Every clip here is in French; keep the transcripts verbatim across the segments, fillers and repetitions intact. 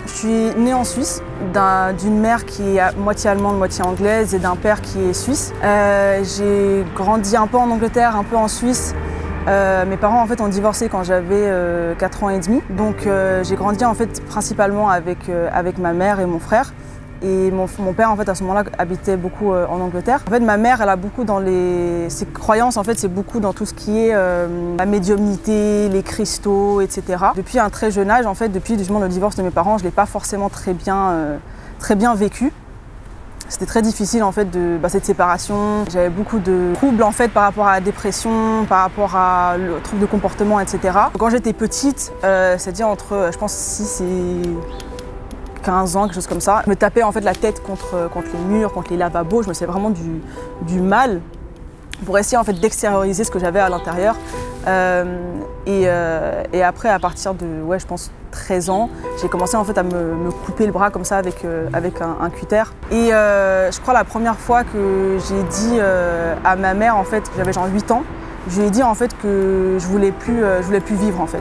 Je suis née en Suisse, d'un, d'une mère qui est moitié allemande, moitié anglaise et d'un père qui est suisse. Euh, j'ai grandi un peu en Angleterre, un peu en Suisse. Euh, mes parents en fait ont divorcé quand j'avais euh, quatre ans et demi. Donc euh, j'ai grandi en fait principalement avec, euh, avec ma mère et mon frère. Et mon, mon père en fait à ce moment-là habitait beaucoup euh, en Angleterre. En fait ma mère elle a beaucoup dans les... ses croyances en fait c'est beaucoup dans tout ce qui est euh, la médiumnité, les cristaux, et cetera. Depuis un très jeune âge en fait, depuis justement le divorce de mes parents, je l'ai pas forcément très bien, euh, très bien vécu. C'était très difficile en fait de bah, cette séparation. J'avais beaucoup de troubles en fait par rapport à la dépression, par rapport à le trouble de comportement, et cetera. Quand j'étais petite, euh, c'est-à-dire entre je pense six et quinze ans, quelque chose comme ça, je me tapais en fait la tête contre, contre les murs, contre les lavabos. Je me faisais vraiment du, du mal pour essayer en fait d'extérioriser ce que j'avais à l'intérieur. Euh, et, euh, et après, à partir de, ouais, je pense treize ans, j'ai commencé en fait à me, me couper le bras comme ça avec, euh, avec un, un cutter. Et euh, je crois la première fois que j'ai dit euh, à ma mère, en fait, j'avais genre huit ans, je lui ai dit en fait que je voulais plus, euh, je voulais plus vivre en fait.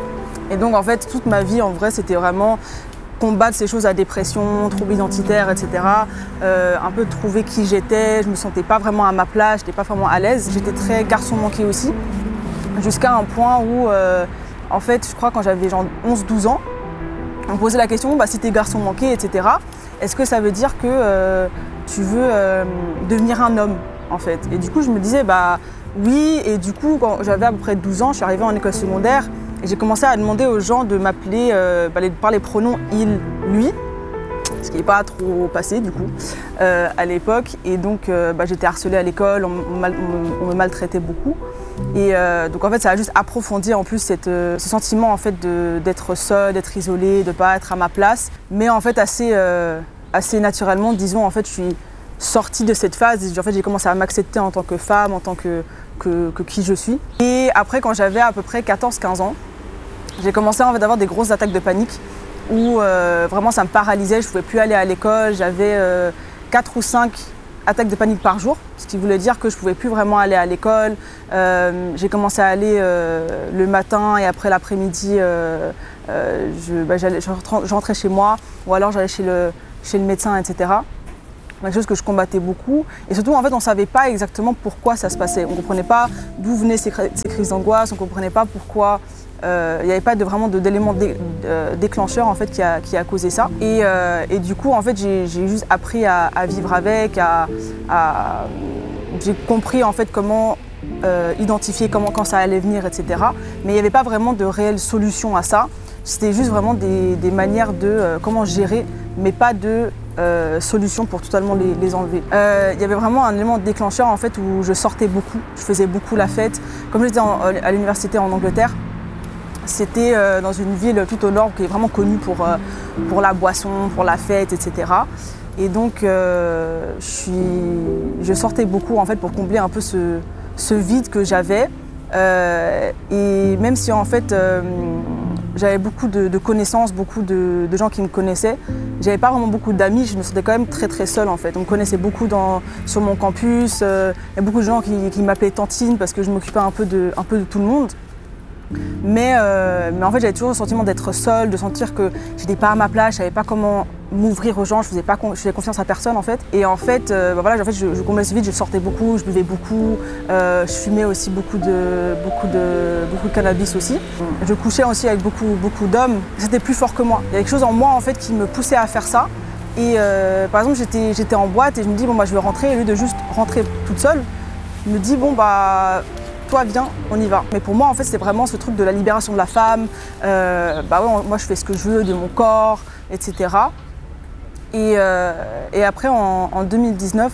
Et donc en fait, toute ma vie en vrai, c'était vraiment combattre ces choses à dépression, troubles identitaires, et cetera. Euh, un peu trouver qui j'étais, je me sentais pas vraiment à ma place, j'étais pas vraiment à l'aise. J'étais très garçon manqué aussi, jusqu'à un point où, euh, en fait, je crois quand j'avais genre onze douze ans, on me posait la question, bah, si t'es garçon manqué, et cetera, est-ce que ça veut dire que euh, tu veux euh, devenir un homme, en fait? Et du coup, je me disais, bah oui, et du coup, quand j'avais à peu près douze ans, je suis arrivée en école secondaire, et j'ai commencé à demander aux gens de m'appeler euh, par les pronoms il, lui, ce qui n'est pas trop passé du coup euh, à l'époque. Et donc euh, bah, j'étais harcelée à l'école, on, on, on, on me maltraitait beaucoup. Et euh, donc en fait ça a juste approfondi en plus cette, euh, ce sentiment en fait d'être seule, d'être isolée, de ne pas être à ma place. Mais en fait assez, euh, assez naturellement, disons, en fait je suis sortie de cette phase et en fait j'ai commencé à m'accepter en tant que femme, en tant que, que, que qui je suis. Et après quand j'avais à peu près quatorze quinze ans, j'ai commencé en fait, à avoir des grosses attaques de panique où euh, vraiment ça me paralysait, je ne pouvais plus aller à l'école, j'avais euh, quatre ou cinq attaques de panique par jour, ce qui voulait dire que je ne pouvais plus vraiment aller à l'école. Euh, j'ai commencé à aller euh, le matin et après l'après-midi, euh, euh, je, bah, je rentrais chez moi ou alors j'allais chez le, chez le médecin, et cetera. Quelque chose que je combattais beaucoup. Et surtout, en fait, on ne savait pas exactement pourquoi ça se passait. On ne comprenait pas d'où venaient ces, ces crises d'angoisse, on ne comprenait pas pourquoi il euh, n'y avait pas de, vraiment d'éléments dé, euh, déclencheurs en fait, qui, a, qui a causé ça. Et, euh, et du coup, en fait, j'ai juste appris à, à vivre avec, à, à, j'ai compris en fait, comment euh, identifier comment, quand ça allait venir, et cetera. Mais il n'y avait pas vraiment de réelle solution à ça. C'était juste vraiment des, des manières de euh, comment gérer, mais pas de euh, solution pour totalement les, les enlever. Euh, il y avait vraiment un élément déclencheur en fait, où je sortais beaucoup, je faisais beaucoup la fête. Comme j'étais à l'université en Angleterre, c'était euh, dans une ville tout au nord qui est vraiment connue pour, euh, pour la boisson, pour la fête, et cetera. Et donc euh, je, suis, je sortais beaucoup en fait, pour combler un peu ce, ce vide que j'avais. Euh, et même si en fait euh, j'avais beaucoup de, de connaissances, beaucoup de, de gens qui me connaissaient, j'avais pas vraiment beaucoup d'amis, je me sentais quand même très très seule en fait. On me connaissait beaucoup dans, sur mon campus, euh, il y a beaucoup de gens qui, qui m'appelaient Tantine parce que je m'occupais un peu de, un peu de tout le monde. Mais, euh, mais en fait j'avais toujours le sentiment d'être seule, de sentir que j'étais pas à ma place, je savais pas comment m'ouvrir aux gens, je faisais pas je faisais confiance à personne en fait. Et en fait, euh, bah voilà, en fait je, je comblais ce vide, je sortais beaucoup, je buvais beaucoup, euh, je fumais aussi beaucoup de, beaucoup, de, beaucoup de cannabis aussi. Je couchais aussi avec beaucoup, beaucoup d'hommes, c'était plus fort que moi. Il y avait quelque chose en moi en fait qui me poussait à faire ça. Et euh, par exemple j'étais j'étais en boîte et je me dis bon bah je vais rentrer, et au lieu de juste rentrer toute seule, je me dis bon bah toi viens, on y va. Mais pour moi en fait c'était vraiment ce truc de la libération de la femme, euh, bah ouais, moi je fais ce que je veux de mon corps, et cetera. Et, euh, et après en, en deux mille dix-neuf,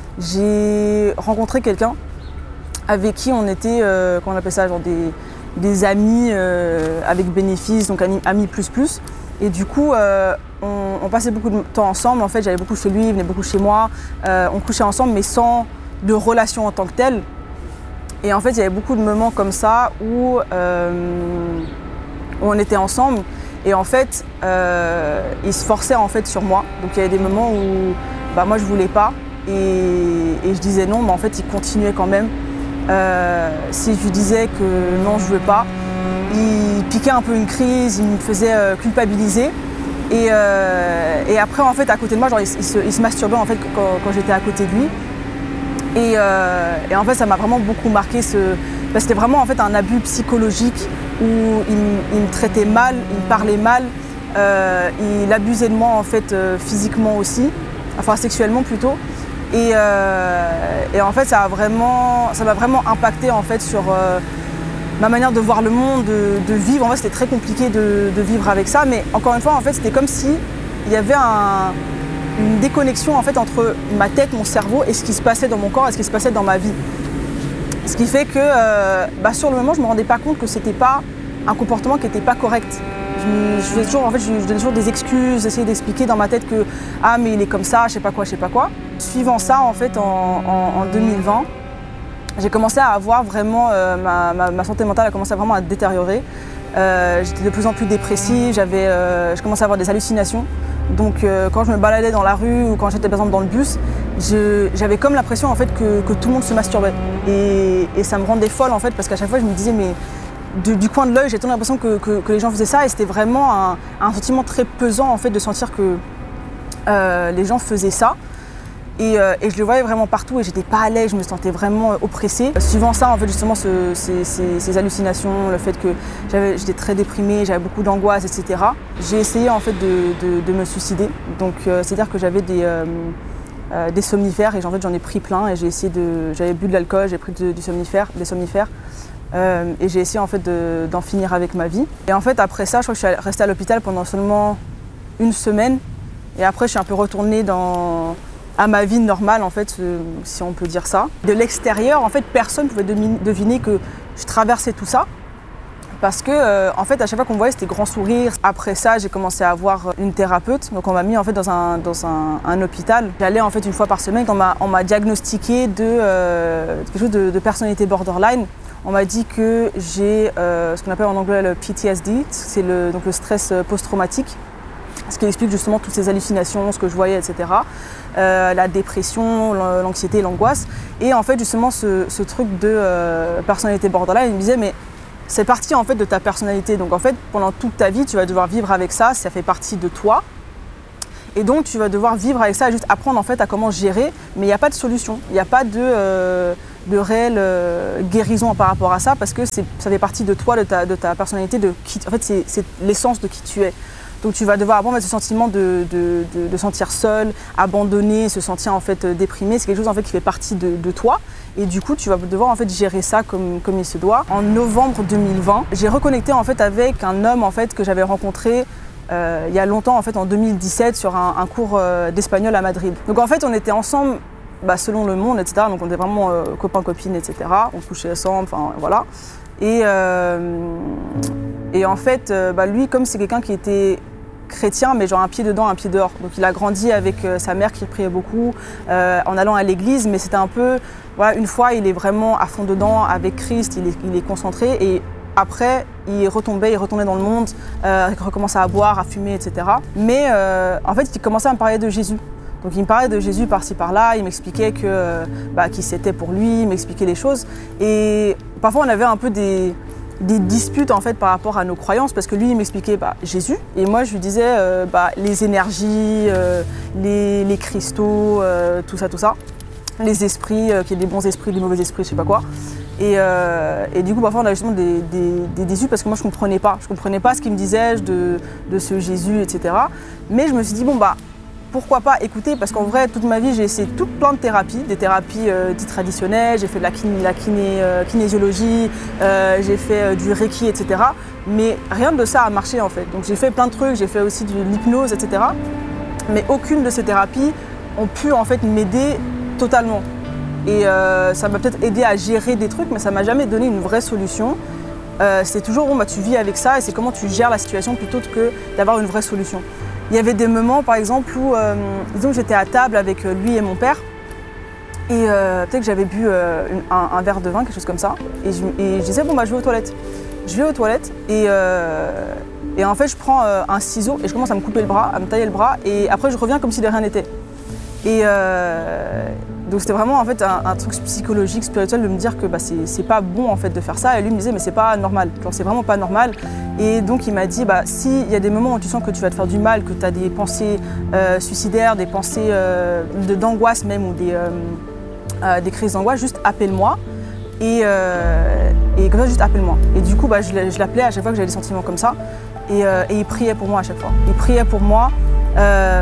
j'ai rencontré quelqu'un avec qui on était, euh, comment on appelle ça, genre des, des amis euh, avec bénéfice, donc amis, amis plus plus. Et du coup, euh, on, on passait beaucoup de temps ensemble. En fait, j'allais beaucoup chez lui, il venait beaucoup chez moi. Euh, on couchait ensemble, mais sans de relation en tant que telle. Et en fait, il y avait beaucoup de moments comme ça où, euh, où on était ensemble. Et en fait, euh, il se forçait en fait sur moi. Donc il y avait des moments où bah, moi je voulais pas et, et je disais non, mais en fait il continuait quand même. Euh, si je lui disais que non, je veux pas, il piquait un peu une crise, il me faisait euh, culpabiliser. Et, euh, et après, en fait, à côté de moi, genre, il, il, se, il se masturbait en fait, quand, quand j'étais à côté de lui. Et, euh, et en fait, ça m'a vraiment beaucoup marqué. Ce... Bah, c'était vraiment en fait, un abus psychologique où il, il me traitait mal, il me parlait mal, euh, il abusait de moi en fait, euh, physiquement aussi, enfin sexuellement plutôt. Et, euh, et en fait, ça a vraiment, ça m'a vraiment impacté en fait, sur euh, ma manière de voir le monde, de, de vivre. En fait, c'était très compliqué de, de vivre avec ça. Mais encore une fois, en fait, c'était comme si il y avait un... une déconnexion en fait entre ma tête, mon cerveau et ce qui se passait dans mon corps et ce qui se passait dans ma vie. Ce qui fait que euh, bah, sur le moment, je ne me rendais pas compte que c'était pas un comportement qui n'était pas correct. Je, je, faisais toujours, en fait, je, je donnais toujours des excuses, j'essayais d'expliquer dans ma tête que ah mais il est comme ça, je sais pas quoi, je sais pas quoi. Suivant ça, en fait, en, en, en deux mille vingt, j'ai commencé à avoir vraiment euh, ma, ma, ma santé mentale a commencé vraiment à détériorer. Euh, j'étais de plus en plus dépressive, j'avais, euh, je commençais à avoir des hallucinations. Donc euh, quand je me baladais dans la rue ou quand j'étais par exemple dans le bus, je, j'avais comme l'impression en fait que, que tout le monde se masturbait. Et, et ça me rendait folle en fait parce qu'à chaque fois je me disais mais de, du coin de l'œil j'ai toujours l'impression que, que, que les gens faisaient ça et c'était vraiment un, un sentiment très pesant en fait de sentir que euh, les gens faisaient ça. Et, euh, et je le voyais vraiment partout et j'étais pas à l'aise, je me sentais vraiment oppressée. Suivant ça, en fait, justement, ce, ces, ces, ces hallucinations, le fait que j'avais, j'étais très déprimée, j'avais beaucoup d'angoisse, et cetera. J'ai essayé en fait de, de, de me suicider. Donc, euh, c'est-à-dire que j'avais des, euh, euh, des somnifères et en fait, j'en ai pris plein et j'ai essayé de, j'avais bu de l'alcool, j'ai pris de, du somnifère, des somnifères. Euh, et j'ai essayé en fait de, d'en finir avec ma vie. Et en fait, après ça, je crois que je suis restée à l'hôpital pendant seulement une semaine. Et après, je suis un peu retournée dans à ma vie normale, en fait, si on peut dire ça. De l'extérieur, en fait, personne ne pouvait deviner que je traversais tout ça. Parce que, euh, en fait, à chaque fois qu'on me voyait, c'était grand sourire. Après ça, j'ai commencé à avoir une thérapeute. Donc, on m'a mis en fait dans un, dans un, un hôpital. J'allais en fait une fois par semaine. On m'a, on m'a diagnostiqué de euh, quelque chose de, de personnalité borderline. On m'a dit que j'ai euh, ce qu'on appelle en anglais le P T S D, c'est le, donc le stress post-traumatique. Ce qui explique justement toutes ces hallucinations, ce que je voyais, et cetera. Euh, la dépression, l'anxiété, l'angoisse. Et en fait, justement, ce, ce truc de euh, personnalité borderline, il me disait, mais c'est partie en fait de ta personnalité. Donc en fait, pendant toute ta vie, tu vas devoir vivre avec ça, ça fait partie de toi. Et donc, tu vas devoir vivre avec ça, juste apprendre en fait à comment gérer. Mais il n'y a pas de solution, il n'y a pas de, euh, de réelle euh, guérison par rapport à ça, parce que c'est, ça fait partie de toi, de ta, de ta personnalité, de qui, en fait, c'est, c'est l'essence de qui tu es. Donc tu vas devoir apprendre ce sentiment de, de, de, de sentir seul, abandonné, se sentir en fait déprimé. C'est quelque chose en fait qui fait partie de, de toi. Et du coup, tu vas devoir en fait gérer ça comme, comme il se doit. En novembre deux mille vingt, j'ai reconnecté en fait avec un homme en fait que j'avais rencontré euh, il y a longtemps, en fait en deux mille dix-sept, sur un, un cours euh, d'espagnol à Madrid. Donc en fait, on était ensemble bah, selon le monde, et cetera. Donc on était vraiment euh, copains, copines, et cetera. On couchait ensemble, enfin voilà. Et, euh, et en fait, euh, bah, lui, comme c'est quelqu'un qui était chrétien, mais genre un pied dedans, un pied dehors. Donc il a grandi avec euh, sa mère qui priait beaucoup, euh, en allant à l'église, mais c'était un peu, voilà, une fois il est vraiment à fond dedans avec Christ, il est, il est concentré, et après il retombait, il retournait dans le monde, euh, il recommençait à boire, à fumer, et cetera. Mais euh, en fait il commençait à me parler de Jésus. Donc il me parlait de Jésus par-ci par-là, il m'expliquait que, euh, bah, qui c'était pour lui, il m'expliquait les choses. Et parfois on avait un peu des des disputes en fait par rapport à nos croyances, parce que lui il m'expliquait bah, Jésus et moi je lui disais euh, bah, les énergies, euh, les, les cristaux, euh, tout ça, tout ça, les esprits, euh, qu'il y ait des bons esprits, des mauvais esprits, je sais pas quoi. Et, euh, et du coup parfois on avait justement des, des, des disputes parce que moi je comprenais pas, je comprenais pas ce qu'il me disait de, de ce Jésus, et cetera. Mais je me suis dit bon bah pourquoi pas écouter, parce qu'en vrai, toute ma vie, j'ai essayé tout plein de thérapies, des thérapies euh, dites traditionnelles, j'ai fait de la, kiné, la kiné, euh, kinésiologie, euh, j'ai fait euh, du reiki, et cetera. Mais rien de ça a marché en fait. Donc j'ai fait plein de trucs, j'ai fait aussi de l'hypnose, et cetera. Mais aucune de ces thérapies ont pu en fait m'aider totalement. Et euh, ça m'a peut-être aidé à gérer des trucs, mais ça m'a jamais donné une vraie solution. Euh, c'est toujours, bon, bah, tu vis avec ça et c'est comment tu gères la situation plutôt que d'avoir une vraie solution. Il y avait des moments, par exemple, où euh, disons que j'étais à table avec lui et mon père, et euh, peut-être que j'avais bu euh, un, un verre de vin, quelque chose comme ça, et je, et je disais bon bah je vais aux toilettes. Je vais aux toilettes et, euh, et en fait je prends euh, un ciseau et je commence à me couper le bras, à me tailler le bras, et après je reviens comme si de rien n'était. Et, euh, Donc c'était vraiment en fait un, un truc psychologique, spirituel de me dire que bah, c'est pas bon en fait de faire ça. Et lui me disait mais c'est pas normal, genre c'est vraiment pas normal. Et donc il m'a dit bah s'il y a des moments où tu sens que tu vas te faire du mal, que tu as des pensées euh, suicidaires, des pensées euh, d'angoisse même ou des, euh, euh, des crises d'angoisse, juste appelle-moi. Et, euh, et comme ça juste appelle-moi. Et du coup bah, je l'appelais à chaque fois que j'avais des sentiments comme ça. Et, euh, et il priait pour moi à chaque fois. Il priait pour moi euh,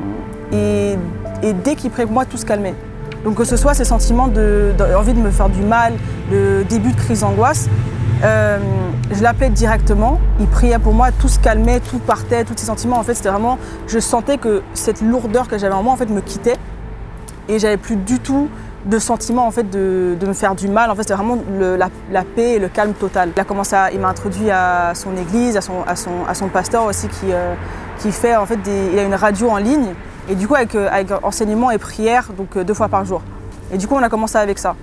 et, et dès qu'il priait pour moi, tout se calmait. Donc que ce soit ces sentiments d'envie de, de me faire du mal, le début de crise d'angoisse, euh, je l'appelais directement, il priait pour moi, tout se calmait, tout partait, tous ces sentiments. En fait, c'était vraiment, je sentais que cette lourdeur que j'avais en moi en fait, me quittait et j'avais plus du tout de sentiment en fait, de, de me faire du mal. En fait, c'était vraiment le, la, la paix et le calme total. Il a commencé à, il m'a introduit à son église, à son, à son, à son pasteur aussi qui, euh, qui fait en fait des, il a une radio en ligne. Et du coup, avec, avec enseignement et prière, donc deux fois par jour. Et du coup, on a commencé avec ça.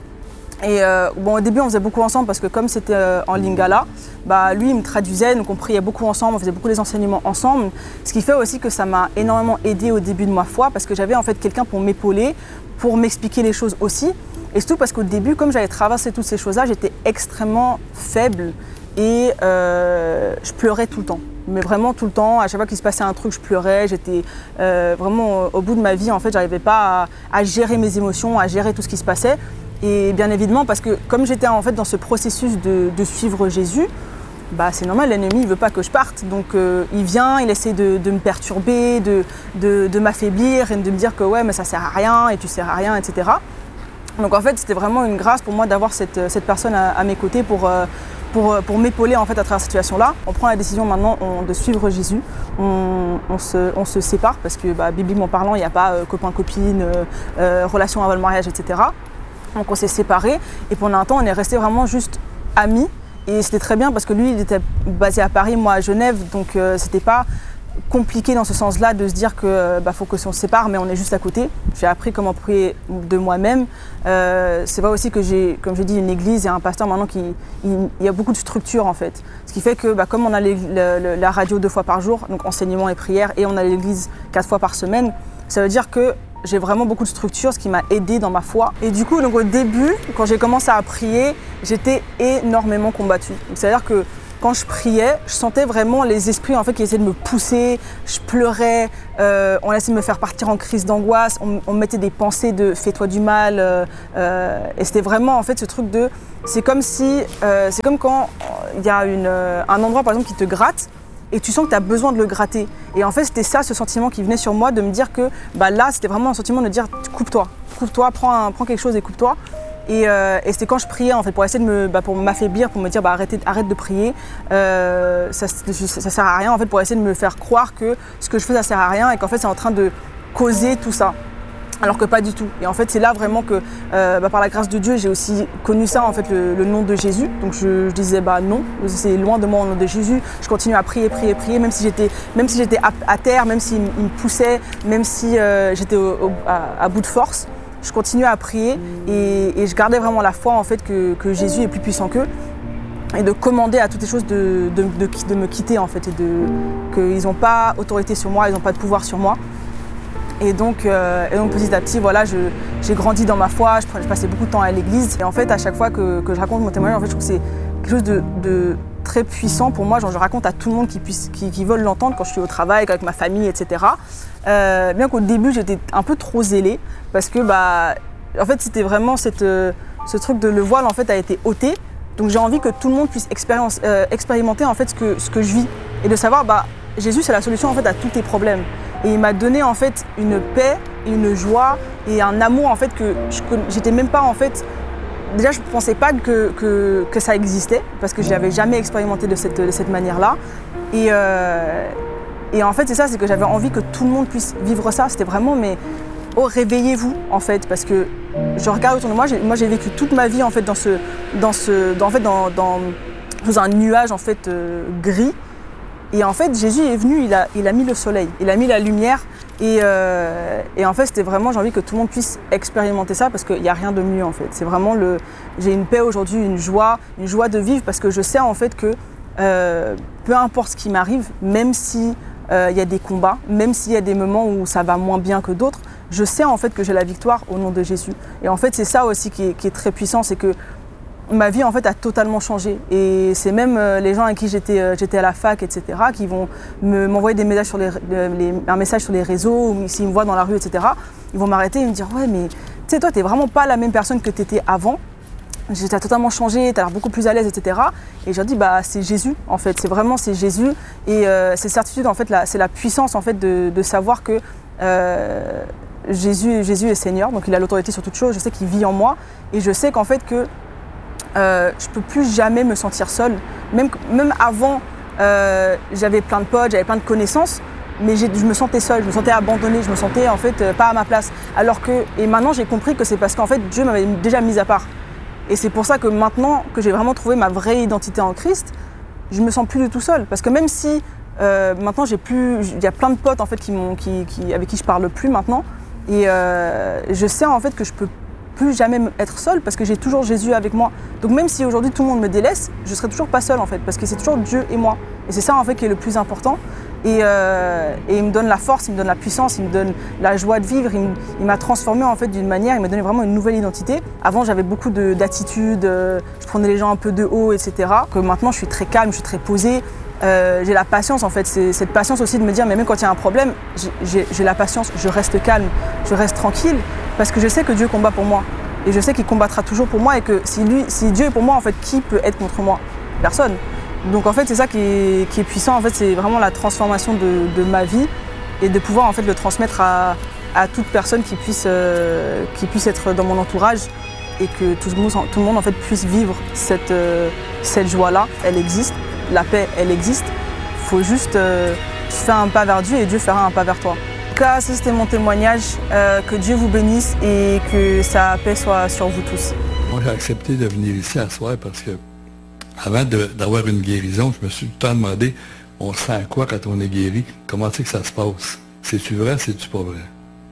Et euh, bon, au début, on faisait beaucoup ensemble parce que comme c'était euh, en lingala, bah, lui, il me traduisait, donc on priait beaucoup ensemble, on faisait beaucoup les enseignements ensemble. Ce qui fait aussi que ça m'a énormément aidé au début de ma foi parce que j'avais en fait quelqu'un pour m'épauler, pour m'expliquer les choses aussi. Et surtout parce qu'au début, comme j'avais traversé toutes ces choses-là, j'étais extrêmement faible et euh, je pleurais tout le temps. Mais vraiment tout le temps, à chaque fois qu'il se passait un truc, je pleurais. J'étais euh, vraiment au bout de ma vie, en fait, j'arrivais pas à, à gérer mes émotions, à gérer tout ce qui se passait. Et bien évidemment, parce que comme j'étais en fait dans ce processus de, de suivre Jésus, bah c'est normal, l'ennemi il veut pas que je parte. Donc euh, il vient, il essaie de, de me perturber, de, de, de m'affaiblir et de me dire que ouais, mais ça sert à rien et tu sers à rien, et cetera. Donc en fait, c'était vraiment une grâce pour moi d'avoir cette, cette personne à, à mes côtés pour euh, Pour, pour m'épauler en fait à travers cette situation-là. On prend la décision maintenant on, de suivre Jésus. On, on, se, on se sépare parce que bah, bibliquement parlant, il n'y a pas euh, copain-copine, euh, euh, relation avant le mariage, et cetera. Donc on s'est séparés et pendant un temps, on est restés vraiment juste amis. Et c'était très bien parce que lui, il était basé à Paris, moi à Genève. Donc euh, c'était pas compliqué dans ce sens-là de se dire que bah, faut que on se sépare, mais on est juste à côté. J'ai appris comment prier de moi-même. Euh, c'est vrai aussi que j'ai, comme j'ai dit, une église et un pasteur maintenant qui, il, il y a beaucoup de structure en fait. Ce qui fait que bah, comme on a les, le, la radio deux fois par jour, donc enseignement et prière, et on a l'église quatre fois par semaine, ça veut dire que j'ai vraiment beaucoup de structure, ce qui m'a aidée dans ma foi. Et du coup, donc au début, quand j'ai commencé à prier, j'étais énormément combattue. C'est-à-dire que quand je priais, je sentais vraiment les esprits en fait, qui essayaient de me pousser, je pleurais, euh, on essayait de me faire partir en crise d'angoisse, on, on me mettait des pensées de « fais-toi du mal euh, ». Euh, et c'était vraiment en fait ce truc de… C'est comme si… Euh, c'est comme quand il y a une, euh, un endroit par exemple qui te gratte et tu sens que tu as besoin de le gratter. Et en fait, c'était ça, ce sentiment qui venait sur moi de me dire que bah, là, c'était vraiment un sentiment de dire « coupe-toi, coupe-toi, prends, un, prends quelque chose et coupe-toi ». Et, euh, et c'était quand je priais en fait pour essayer de me, bah, pour m'affaiblir, pour me dire bah, arrêtez, arrête de prier, euh, ça, ça sert à rien en fait, pour essayer de me faire croire que ce que je fais ça sert à rien et qu'en fait c'est en train de causer tout ça. Alors que pas du tout. Et en fait c'est là vraiment que euh, bah, par la grâce de Dieu j'ai aussi connu ça en fait le, le nom de Jésus. Donc je, je disais bah non, c'est loin de moi au nom de Jésus. Je continue à prier, prier, prier, même si j'étais, même si j'étais à, à terre, même s'il me poussait, même si euh, j'étais au, au, à, à bout de force. Je continuais à prier et, et je gardais vraiment la foi en fait que, que Jésus est plus puissant qu'eux et de commander à toutes les choses de, de, de, de me quitter en fait et de qu'ils n'ont pas autorité sur moi, ils n'ont pas de pouvoir sur moi. Et donc, euh, et donc petit à petit, voilà, j'ai grandi dans ma foi, je, je passais beaucoup de temps à l'église et en fait à chaque fois que, que je raconte mon témoignage, en fait, je trouve que c'est quelque chose de, de très puissant pour moi. Genre, je raconte à tout le monde qui, puisse, qui, qui veulent l'entendre quand je suis au travail, avec ma famille, et cetera. Euh, bien qu'au début, j'étais un peu trop zélée parce que, bah, en fait, c'était vraiment cette, euh, ce truc de le voile en fait a été ôté. Donc, j'ai envie que tout le monde puisse euh, expérimenter en fait ce que, ce que je vis et de savoir, bah, Jésus, c'est la solution en fait à tous tes problèmes. Et il m'a donné en fait une paix, une joie et un amour en fait que j'étais même pas en fait. Déjà, je ne pensais pas que, que, que ça existait parce que je n'avais jamais expérimenté de cette, de cette manière-là. Et, euh, et en fait, c'est ça, c'est que j'avais envie que tout le monde puisse vivre ça. C'était vraiment, mais oh, réveillez-vous en fait, parce que je regarde autour de moi. Moi, j'ai vécu toute ma vie en fait dans ce, dans ce, dans, en fait, dans, dans, dans un nuage en fait euh, gris. Et en fait, Jésus est venu, il a, il a mis le soleil, il a mis la lumière. Et, euh, et en fait, c'était vraiment, j'ai envie que tout le monde puisse expérimenter ça parce qu'il n'y a rien de mieux en fait. C'est vraiment le, j'ai une paix aujourd'hui, une joie, une joie de vivre parce que je sais en fait que euh, peu importe ce qui m'arrive, même si il euh, y a des combats, même s'il y a des moments où ça va moins bien que d'autres, je sais en fait que j'ai la victoire au nom de Jésus. Et en fait, c'est ça aussi qui est, qui est très puissant, c'est que ma vie en fait a totalement changé. Et c'est même euh, les gens avec qui j'étais euh, j'étais à la fac, et cetera, qui vont me, m'envoyer des messages sur les, les, un message sur les réseaux, ou s'ils me voient dans la rue, et cetera, ils vont m'arrêter et me dire « Ouais, mais tu sais, toi, t'es vraiment pas la même personne que t'étais avant. T'as totalement changé, t'as l'air beaucoup plus à l'aise, et cetera » Et je leur dis, bah, c'est Jésus, en fait. C'est vraiment, c'est Jésus. Et euh, cette certitude, en fait, c'est la puissance, en fait, de, de savoir que euh, Jésus, Jésus est Seigneur. Donc, il a l'autorité sur toute chose. Je sais qu'il vit en moi. Et je sais qu'en fait, que euh, je peux plus jamais me sentir seule. Même, même avant, euh, j'avais plein de potes, j'avais plein de connaissances. Mais je me sentais seule, je me sentais abandonnée, je me sentais, en fait, euh, pas à ma place. Alors que, et maintenant, j'ai compris que c'est parce qu'en fait, Dieu m'avait déjà mise à part. Et c'est pour ça que maintenant que j'ai vraiment trouvé ma vraie identité en Christ, je me sens plus du tout seule. Parce que même si euh, maintenant j'ai plus, il y a plein de potes en fait qui m'ont, qui, qui, avec qui je parle plus maintenant, et euh, je sais en fait que je peux plus jamais être seule parce que j'ai toujours Jésus avec moi. Donc même si aujourd'hui tout le monde me délaisse, je serai toujours pas seule en fait, parce que c'est toujours Dieu et moi. Et c'est ça en fait qui est le plus important. Et, euh, et il me donne la force, il me donne la puissance, il me donne la joie de vivre, il, il m'a transformée en fait d'une manière, il m'a donné vraiment une nouvelle identité. Avant j'avais beaucoup de, d'attitudes, euh, je prenais les gens un peu de haut, et cetera. Que maintenant je suis très calme, je suis très posée, euh, j'ai la patience en fait, c'est cette patience aussi de me dire mais même quand il y a un problème, j'ai, j'ai la patience, je reste calme, je reste tranquille, parce que je sais que Dieu combat pour moi. Et je sais qu'il combattra toujours pour moi et que si, lui, si Dieu est pour moi, en fait, qui peut être contre moi? Personne. Donc en fait c'est ça qui est, qui est puissant, en fait c'est vraiment la transformation de, de ma vie et de pouvoir en fait le transmettre à, à toute personne qui puisse, euh, qui puisse être dans mon entourage et que tout le monde, tout le monde en fait puisse vivre cette, euh, cette joie-là. Elle existe, la paix elle existe, il faut juste euh, faire un pas vers Dieu et Dieu fera un pas vers toi. En tout cas ça c'était mon témoignage, euh, que Dieu vous bénisse et que sa paix soit sur vous tous. Moi j'ai accepté de venir ici à soir parce que avant de, d'avoir une guérison, je me suis tout le temps demandé, on sent quoi quand on est guéri? Comment c'est que ça se passe? C'est-tu vrai, c'est-tu pas vrai?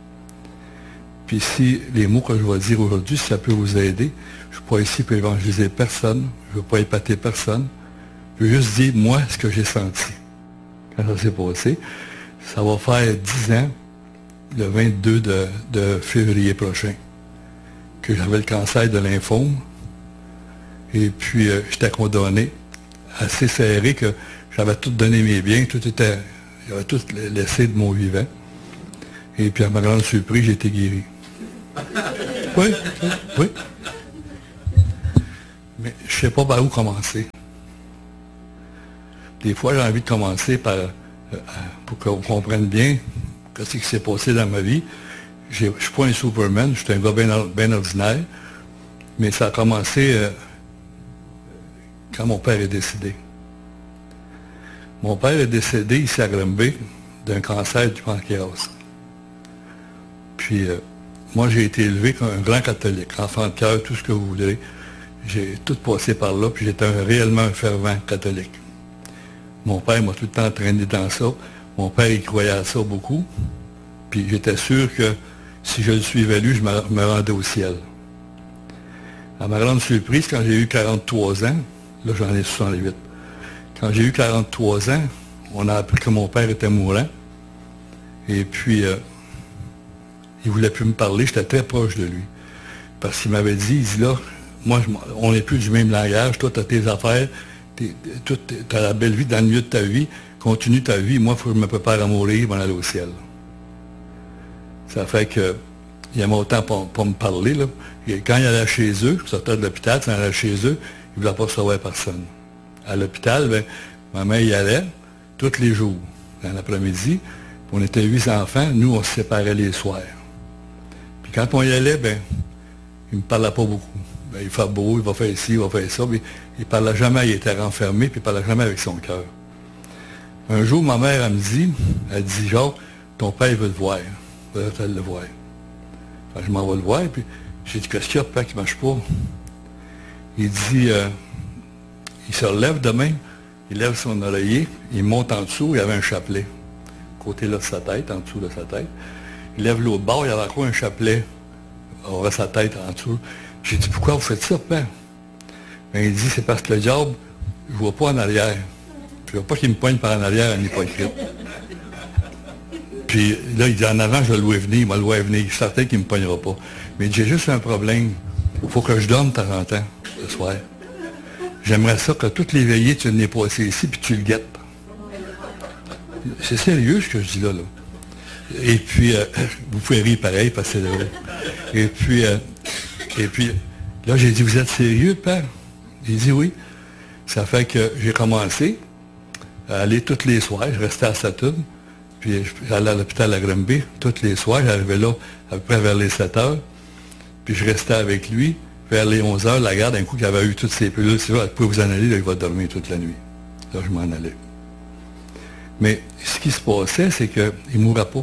Puis si les mots que je vais dire aujourd'hui, si ça peut vous aider, je ne suis pas ici pour évangéliser personne, je ne veux pas épater personne, je veux juste dire, moi, ce que j'ai senti. Quand ça s'est passé, ça va faire dix ans, le vingt-deux de, de février prochain, que j'avais le cancer de lymphome. Et puis, euh, j'étais condamné, assez serré, que j'avais tout donné mes biens, tout était, j'avais tout laissé de mon vivant. Et puis, à ma grande surprise, j'ai été guéri. Oui, oui. Mais je ne sais pas par où commencer. Des fois, j'ai envie de commencer par, euh, pour qu'on comprenne bien ce qui s'est passé dans ma vie. Je ne suis pas un Superman, je suis un gars bien, bien ordinaire, mais ça a commencé... Euh, quand mon père est décédé. Mon père est décédé ici à Granby d'un cancer du pancréas. Puis, euh, moi, j'ai été élevé comme un grand catholique, enfant de cœur, tout ce que vous voudrez. J'ai tout passé par là, puis j'étais un, réellement un fervent catholique. Mon père m'a tout le temps entraîné dans ça. Mon père, il croyait à ça beaucoup. Puis j'étais sûr que si je le suivais lui, je me, me rendais au ciel. À ma grande surprise, quand j'ai eu quarante-trois ans, là, j'en ai soixante-huit. Quand j'ai eu quarante-trois ans, on a appris que mon père était mourant. Et puis, euh, il ne voulait plus me parler, j'étais très proche de lui. Parce qu'il m'avait dit, il dit là, moi, je, on n'est plus du même langage, toi, tu as tes affaires, tu as la belle vie dans le milieu de ta vie, continue ta vie, moi, il faut que je me prépare à mourir, je vais aller au ciel. Ça fait que, il aimait autant pour, pour me parler, là. Et quand il allait chez eux, je sortais de l'hôpital, quand il allait chez eux, il ne voulait pas recevoir personne. À l'hôpital, ben, ma mère y allait tous les jours, dans l'après-midi. On était huit enfants, nous, on se séparait les soirs. Puis quand on y allait, ben, il ne me parlait pas beaucoup. Ben, il fait beau, il va faire ci, il va faire ça, mais il ne parlait jamais, il était renfermé, puis il ne parlait jamais avec son cœur. Un jour, ma mère, elle me dit, elle dit, Jacques, ton père veut te voir. Il va le voir. Enfin, je m'en vais le voir, puis j'ai dit, qu'est-ce qu'il y a, père, qui ne marche pas? Il dit, euh, il se relève de même, il lève son oreiller, il monte en dessous, il y avait un chapelet. Côté là de sa tête, en dessous de sa tête. Il lève l'autre bord, il y avait encore un chapelet, aurait sa tête en dessous. J'ai dit, pourquoi vous faites ça, père? Ben, il dit, c'est parce que le diable, je ne vois pas en arrière. Je ne vois pas qu'il me poigne par en arrière à une hypocrite. Puis là, il dit, en avant, je vais le louer venir, il m'a loué venir. Je suis certain qu'il ne me pognera pas. Mais j'ai juste un problème. Il faut que je dorme de temps en temps, le soir. J'aimerais ça que toutes les veillées, tu n'es pas ici, puis tu le guettes. C'est sérieux, ce que je dis là, là. Et puis, euh, vous pouvez rire pareil, parce que c'est drôle. Et puis, euh, et puis, là, j'ai dit, vous êtes sérieux, père? Il dit oui. Ça fait que j'ai commencé à aller tous les soirs. Je restais à Sutton. Puis j'allais à l'hôpital à Granby. Tous les soirs, j'arrivais là à peu près vers les sept heures. Puis je restais avec lui. Vers les onze heures, la garde, un coup qu'il avait eu toutes ses pilules, c'est vrai, vous pouvez vous en aller, là, il va dormir toute la nuit. Là, je m'en allais. Mais ce qui se passait, c'est qu'il ne mourrait pas.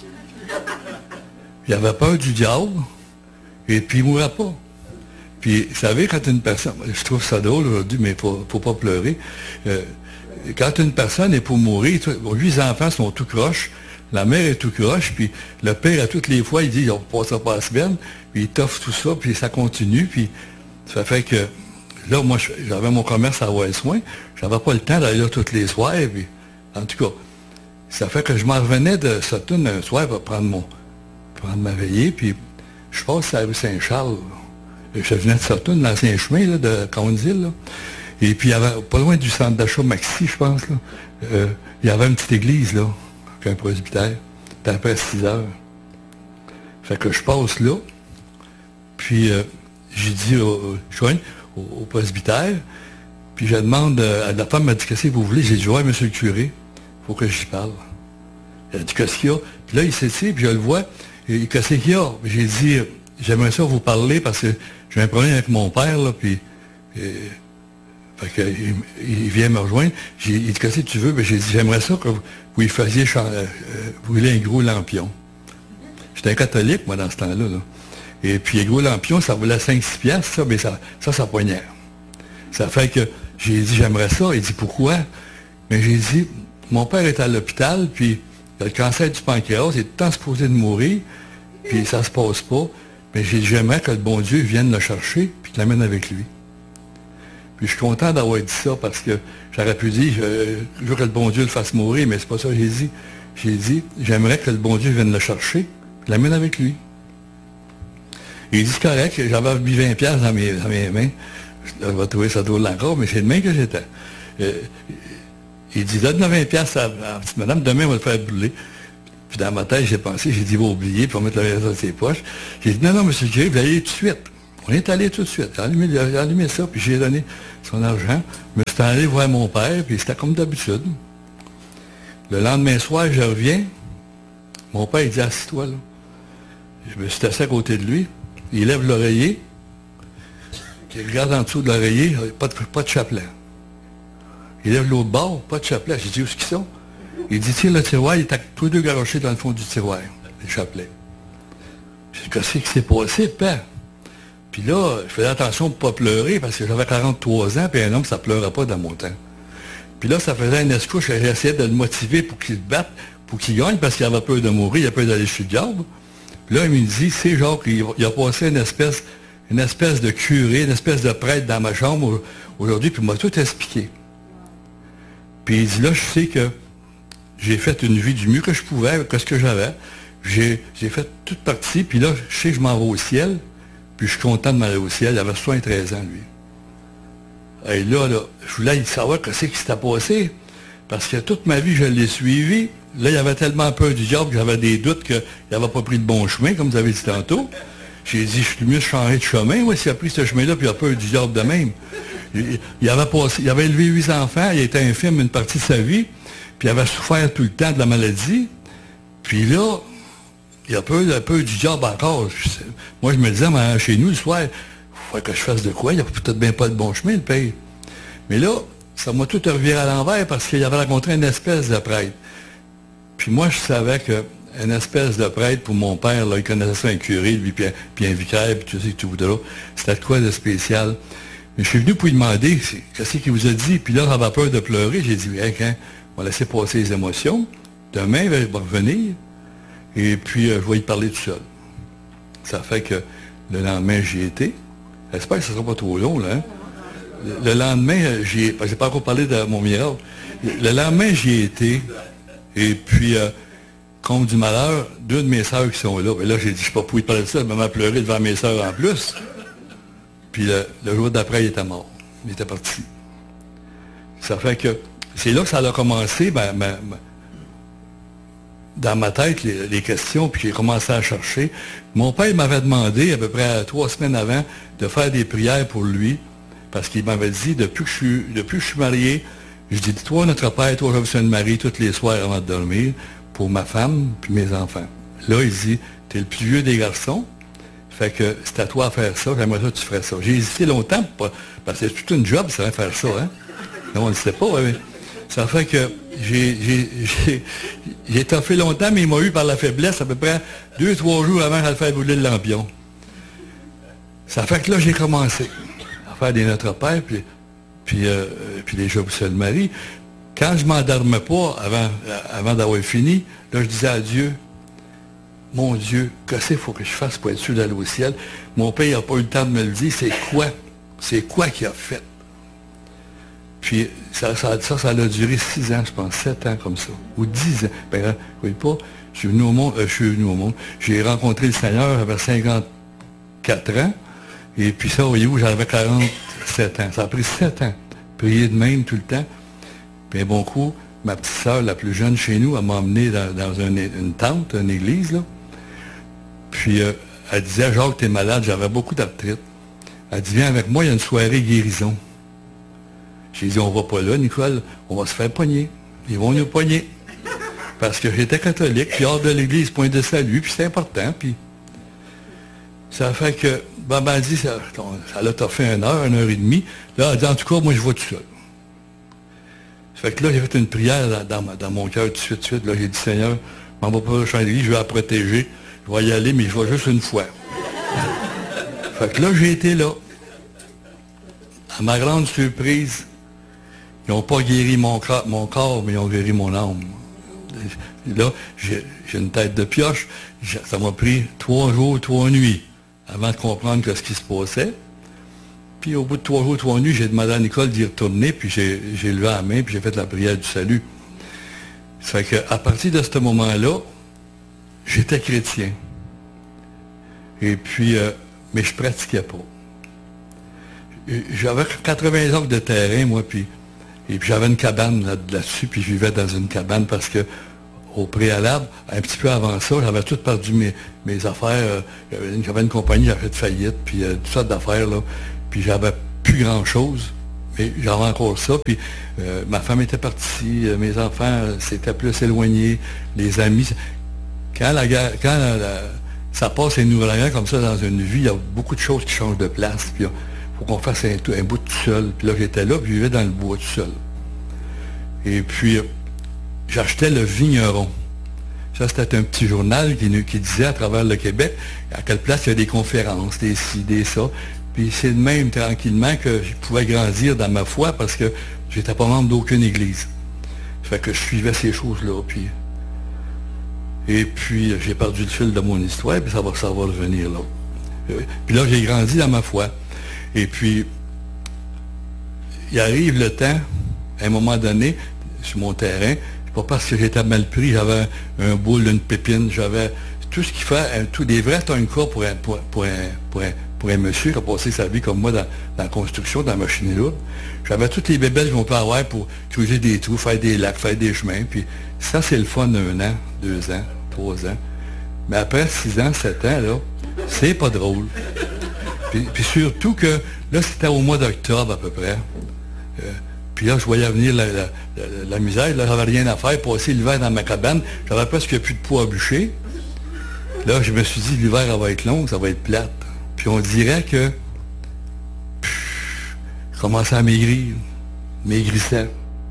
Il avait peur du diable, et puis il ne mourrait pas. Puis, vous savez, quand une personne, je trouve ça drôle aujourd'hui, mais il ne faut pas pleurer. Euh, quand une personne est pour mourir, lui, les enfants sont tout croches, la mère est tout croche, puis le père, à toutes les fois, il dit, on ne passera pas la semaine, puis il t'offre tout ça, puis ça continue, puis ça fait que, là, moi, j'avais mon commerce à West-Soin, j'avais pas le temps d'aller là tous les soirs, puis, en tout cas, ça fait que je m'en revenais de Sutton un soir pour prendre mon, prendre ma veillée, puis je passe à la rue Saint-Charles. Je venais de Sutton, l'ancien chemin là, de Conesville, là. Et puis, il y avait, pas loin du centre d'achat Maxi, je pense, là, euh, il y avait une petite église, là, avec un presbytère. C'était après six heures. Fait que je passe là, puis euh, j'ai dit au, au, au, au presbytère, puis je demande, euh, la femme m'a dit, qu'est-ce que vous voulez? J'ai dit, ouais, monsieur le curé, il faut que j'y parle. Elle a dit, qu'est-ce qu'il y a? Puis là, il s'étire, puis je le vois, et qu'est-ce qu'il y a? J'ai dit, j'aimerais ça vous parler parce que j'ai un problème avec mon père, là, puis et, fait que, il, il vient me rejoindre. J'ai, il dit, qu'est-ce que tu veux? Ben, j'ai dit, j'aimerais ça que vous, vous lui faisiez euh, brûler un gros lampion. J'étais un catholique, moi, dans ce temps-là. Là. Et puis, un gros lampion, ça valait cinq six piastres, ça, mais ça, ça, ça poignait. Ça fait que j'ai dit, j'aimerais ça. Il dit, pourquoi? Mais j'ai dit, mon père est à l'hôpital, puis il a le cancer du pancréas, il est tout le temps supposé de mourir, puis ça se passe pas. Mais j'ai dit, j'aimerais que le bon Dieu vienne le chercher, puis qu'il l'amène avec lui. Puis je suis content d'avoir dit ça, parce que j'aurais pu dire, je, je veux que le bon Dieu le fasse mourir, mais c'est pas ça que j'ai dit. J'ai dit, j'aimerais que le bon Dieu vienne le chercher, puis qu'il l'amène avec lui. Il dit, c'est correct, j'avais mis vingt piastres dans mes, dans mes mains. Je vais trouver ça drôle encore, mais c'est de main que j'étais. Euh, il dit, donne-moi vingt piastres à la petite madame, demain, on va le faire brûler. Puis dans ma tête, j'ai pensé, j'ai dit, il va oublier, puis on va mettre le reste dans ses poches. J'ai dit, non, non, monsieur le curé, vous allez tout de suite. On est allé tout de suite. J'ai allumé, j'ai allumé ça, puis j'ai donné son argent. Je me suis allé voir mon père, puis c'était comme d'habitude. Le lendemain soir, je reviens. Mon père, il dit, assis-toi, là. Je me suis assis à côté de lui. Il lève l'oreiller. Il regarde en dessous de l'oreiller, pas de, pas de chapelet. Il lève l'autre bord, pas de chapelet. J'ai dit, où est-ce qu'ils sont? Il dit, tiens, le tiroir, il est à tous les deux garochés dans le fond du tiroir, les chapelets. J'ai dit, qu'est-ce qui s'est passé, père? Puis là, je faisais attention de ne pas pleurer, parce que j'avais quarante-trois ans, puis un homme, ça ne pleurait pas dans mon temps. Puis là, ça faisait un escouche, j'essayais de le motiver pour qu'il se batte, pour qu'il gagne, parce qu'il avait peur de mourir, il avait peur d'aller chez le diable. Puis là, il me dit, c'est genre qu'il il a passé une espèce, une espèce de curé, une espèce de prêtre dans ma chambre aujourd'hui, puis il m'a tout expliqué. Puis il dit, là, je sais que j'ai fait une vie du mieux que je pouvais, avec ce que j'avais. J'ai, j'ai fait toute partie, puis là, je sais que je m'en vais au ciel, puis je suis content de m'aller au ciel. Il avait soixante-treize ans, lui. Et là, là, je voulais savoir ce qui s'était passé, parce que toute ma vie, je l'ai suivi. Là, il avait tellement peur du diable que j'avais des doutes qu'il n'avait pas pris le bon chemin, comme vous avez dit tantôt. J'ai dit, je suis mieux changer de chemin, ouais, s'il a pris ce chemin-là, puis il a peur du diable de même. Il, il, avait passé, il avait élevé huit enfants, il était infirme une partie de sa vie, puis il avait souffert tout le temps de la maladie. Puis là, il a peur, a peur du diable encore. Je, moi, je me disais, mais chez nous, le soir, il faudrait que je fasse de quoi? Il n'a peut-être bien pas le bon chemin, le pays. Mais là, ça m'a tout reviré à l'envers parce qu'il avait rencontré une espèce de prêtre. Puis moi, je savais qu'une espèce de prêtre, pour mon père, là, il connaissait ça, un curé, lui, puis un, puis un vicaire, puis tu sais, tout là. C'était de quoi de spécial? Mais je suis venu pour lui demander, qu'est-ce qu'il vous a dit? Puis là, j'avais peur de pleurer. J'ai dit, hey, hein, on va laisser passer les émotions. Demain, il va revenir. Et puis, euh, je vais y parler tout seul. Ça fait que le lendemain, j'y étais. J'espère que ce ne sera pas trop long, là. Hein? Le, le lendemain, j'y ai... J'ai pas encore parlé de mon miracle. Le, le lendemain, j'y ai été. Et puis, euh, compte du malheur, deux de mes sœurs qui sont là. Et là, j'ai dit, je ne sais pas pourquoi il parlait de ça, elle m'a pleuré devant mes sœurs en plus. Puis le, le jour d'après, il était mort. Il était parti. Ça fait que c'est là que ça a commencé, ben, ben, ben, dans ma tête, les, les questions, puis j'ai commencé à chercher. Mon père m'avait demandé, à peu près trois semaines avant, de faire des prières pour lui, parce qu'il m'avait dit, depuis que je suis, depuis que je suis marié, je dis, toi, notre Père, toi, je de Marie, tous les soirs avant de dormir, pour ma femme, puis mes enfants. Là, il dit, tu es le plus vieux des garçons, fait que c'est à toi à faire ça, j'aimerais ça que tu ferais ça. J'ai hésité longtemps, parce que c'est toute une job, ça va faire ça, hein. Non, on ne sait pas, mais ça fait que j'ai, j'ai, j'ai, j'ai toffé longtemps, mais il m'a eu par la faiblesse à peu près deux, trois jours avant de faire bouler le lampion. Ça fait que là, j'ai commencé à faire des Notre Père, puis, puis, euh, puis les Jours de Marie. Quand je ne m'endormais pas avant, avant d'avoir fini, là, je disais à Dieu, mon Dieu, qu'est-ce qu'il faut que je fasse pour être sûr d'aller au ciel? Mon père n'a pas eu le temps de me le dire, c'est quoi? C'est quoi qu'il a fait? Puis ça, ça, ça, ça a duré six ans, je pense, sept ans comme ça, ou dix ans. Ben, vous voyez pas, je suis venu au monde, euh, je suis venu au monde. J'ai rencontré le Seigneur, j'avais cinquante-quatre ans, et puis ça, voyez-vous, j'avais quarante-sept ans. Ça a pris sept ans. Prier de même tout le temps. Puis un bon coup, ma petite sœur, la plus jeune chez nous, elle m'a emmené dans, dans une, une tente, une église, là. Puis euh, elle disait, Jacques, t'es malade, j'avais beaucoup d'arthrite. Elle dit, viens avec moi, il y a une soirée guérison. J'ai dit, on va pas là, Nicole, on va se faire pogner. Ils vont nous pogner. Parce que j'étais catholique, puis hors de l'église, point de salut, puis c'est important, puis... Ça fait que, ben, ben, elle dit, ça, ça l'a fait une heure, une heure et demie. Là, elle dit, en tout cas, moi, je vais tout seul. Ça fait que là, j'ai fait une prière dans, dans, dans mon cœur tout de suite, tout de suite. Là, j'ai dit, Seigneur, je m'en vais pas à l'église, je vais la protéger. Je vais y aller, mais je vais juste une fois. Fait que là, j'ai été là. À ma grande surprise, ils n'ont pas guéri mon corps, mon corps, mais ils ont guéri mon âme. Là, j'ai, j'ai une tête de pioche. Ça m'a pris trois jours, trois nuits avant de comprendre ce qui se passait. Puis au bout de trois jours, trois nuits, j'ai demandé à Nicole d'y retourner, puis j'ai, j'ai levé la main, puis j'ai fait la prière du salut. Ça fait qu'à partir de ce moment-là, j'étais chrétien. Et puis, euh, mais je pratiquais pas. J'avais quatre-vingts acres de terrain, moi, puis, et puis j'avais une cabane là, là-dessus, puis je vivais dans une cabane parce que, au préalable, un petit peu avant ça, j'avais tout perdu mes, mes affaires. Euh, j'avais une compagnie, j'avais fait faillite, puis euh, toutes sortes d'affaires, là. Puis j'avais plus grand-chose, mais j'avais encore ça. Puis euh, ma femme était partie, euh, mes enfants euh, s'étaient plus éloignés, les amis. Quand la guerre, quand la, la, ça passe un nouvel an comme ça dans une vie, il y a beaucoup de choses qui changent de place. Puis il faut qu'on fasse un, un bout tout seul. Puis là, j'étais là, puis je vivais dans le bois tout seul. Et puis, euh, j'achetais le Vigneron. Ça, c'était un petit journal qui, qui disait à travers le Québec à quelle place il y a des conférences, des ci, des ça. Puis c'est de même, tranquillement, que je pouvais grandir dans ma foi parce que j'étais pas membre d'aucune église. Ça fait que je suivais ces choses-là. Puis... Et puis, j'ai perdu le fil de mon histoire, puis ça va, ça va revenir là. Puis là, j'ai grandi dans ma foi. Et puis, il arrive le temps, à un moment donné, sur mon terrain, c'est pas parce que j'étais mal pris, j'avais un, un boule, une pépine, j'avais tout ce qu'il fait, tout des vrais tonka pour un, pour, pour, un, pour, un, pour un monsieur qui a passé sa vie comme moi dans, dans la construction, dans la machine lourde. J'avais toutes les bébelles qu'on peut avoir pour creuser des trous, faire des lacs, faire des chemins. Puis ça, c'est le fun d'un an, deux ans, trois ans. Mais après six ans, sept ans, là, c'est pas drôle. Puis, puis surtout que là, c'était au mois d'octobre à peu près. Euh, Puis là, je voyais venir la, la, la, la misère. Là, j'avais rien à faire. Passer l'hiver dans ma cabane. J'avais presque plus de poids à bûcher. Là, je me suis dit, l'hiver, ça va être long, ça va être plate. Puis on dirait que pff, je commençais à maigrir. Maigrissant.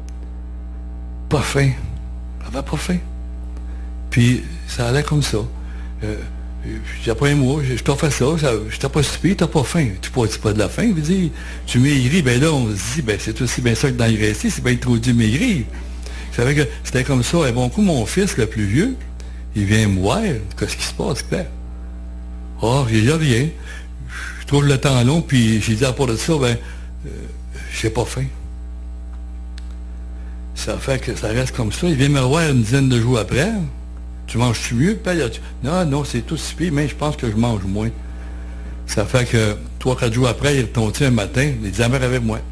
Pas faim. J'avais pas faim. Puis ça allait comme ça. Euh, Puis après un mois, je t'ai fait ça, ça je t'ai pas stupide, t'as pas faim. Tu pas, pas de la faim, veut dire, tu maigris, ben là, on se dit, ben c'est aussi bien ça que d'engraisser, c'est bien trop dur maigrir. Vous savez que c'était comme ça. Et bon coup, mon fils, le plus vieux, il vient me voir, qu'est-ce qui se passe, Claire? Oh, j'ai dit rien. Je trouve le temps long, puis j'ai dit à part de ça, ben, euh, j'ai pas faim. Ça fait que ça reste comme ça. Il vient me voir une dizaine de jours après. tu manges-tu mieux, père? Non, non, c'est tout si pire, mais je pense que je mange moins. Ça fait que trois, quatre jours après, il est retourné un matin, il dit, amène avec moi.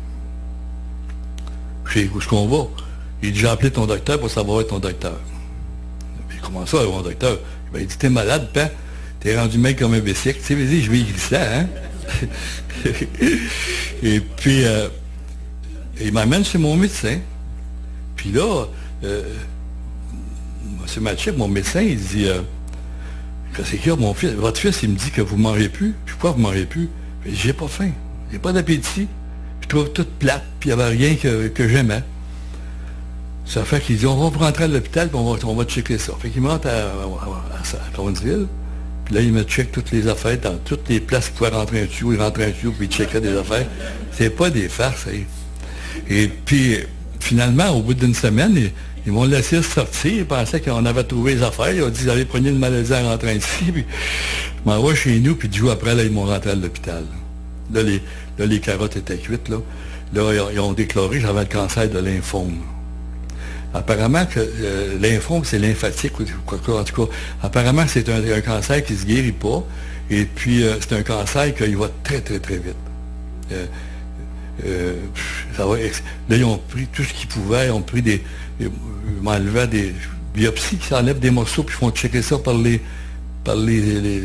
Je dis, où est-ce qu'on va? Il dit, j'ai appelé ton docteur pour savoir être ton docteur. Puis, comment ça, mon docteur? Ben, il dit, t'es malade, père? T'es rendu mec comme un bicycle. Tu sais, vas-y, je vais y glisser, hein? Et puis, euh, il m'amène chez mon médecin. Puis là, euh, M. Matchek, mon médecin, il dit, euh, c'est que mon fils, votre fils, il me dit que vous ne mangez plus. Puis pourquoi vous ne mangez plus? J'ai pas faim. J'ai pas d'appétit. Je trouve tout plate, puis il n'y avait rien que, que j'aimais. Ça fait qu'il dit, on va vous rentrer à l'hôpital, puis on va, on va checker ça. Fait qu'il me rentre à, à, à, à Cowansville. Puis là, il me check toutes les affaires, dans toutes les places qu'il pouvait rentrer un tuyau, il rentrait un tuyau, puis il checkait des affaires. C'est pas des farces, ça. Et puis, finalement, au bout d'une semaine, ils, ils m'ont laissé sortir. Ils pensaient qu'on avait trouvé les affaires. Ils ont dit, ils avaient pris une maladie en rentrant ici. Puis, je m'en vais chez nous, puis dix jours après, là, ils m'ont rentré à l'hôpital. Là les, là, les carottes étaient cuites, là. Là, ils ont, ils ont déclaré que j'avais le cancer de lymphome. Apparemment, que euh, lymphome, c'est lymphatique, ou quoi que, en tout cas. Apparemment, c'est un, un cancer qui ne se guérit pas. Et puis, euh, c'est un cancer qui va très, très, très vite. Euh, euh, ça va, là, ils ont pris tout ce qu'ils pouvaient. Ils ont pris des... Ils m'enlevaient des biopsies qui s'enlèvent des morceaux, puis ils font checker ça par les... par les... les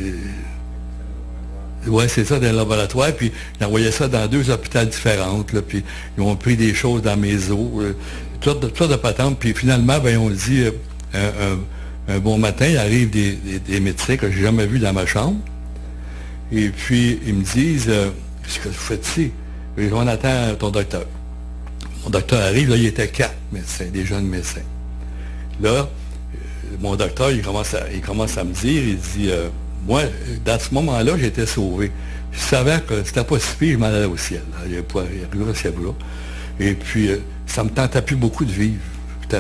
oui, c'est ça, dans le laboratoire, puis ils envoyaient ça dans deux hôpitaux différents, là, puis ils ont pris des choses dans mes os, euh, toutes de, tout de patentes, puis finalement, ben, on dit, euh, un, un, un bon matin, il arrive des, des, des médecins que je n'ai jamais vus dans ma chambre, et puis ils me disent, euh, qu'est-ce que vous faites ici? Et on attend ton docteur. Mon docteur arrive, là, il était quatre médecins, des jeunes médecins. Là, euh, mon docteur, il commence à, il commence à me dire, il dit, euh, moi, dans ce moment-là, j'étais sauvé. Je savais que c'était pas si pire, je m'en allais au ciel. Là. Il y a pas, il y a le ciel là. Et puis, euh, ça me tentait plus beaucoup de vivre. Ça,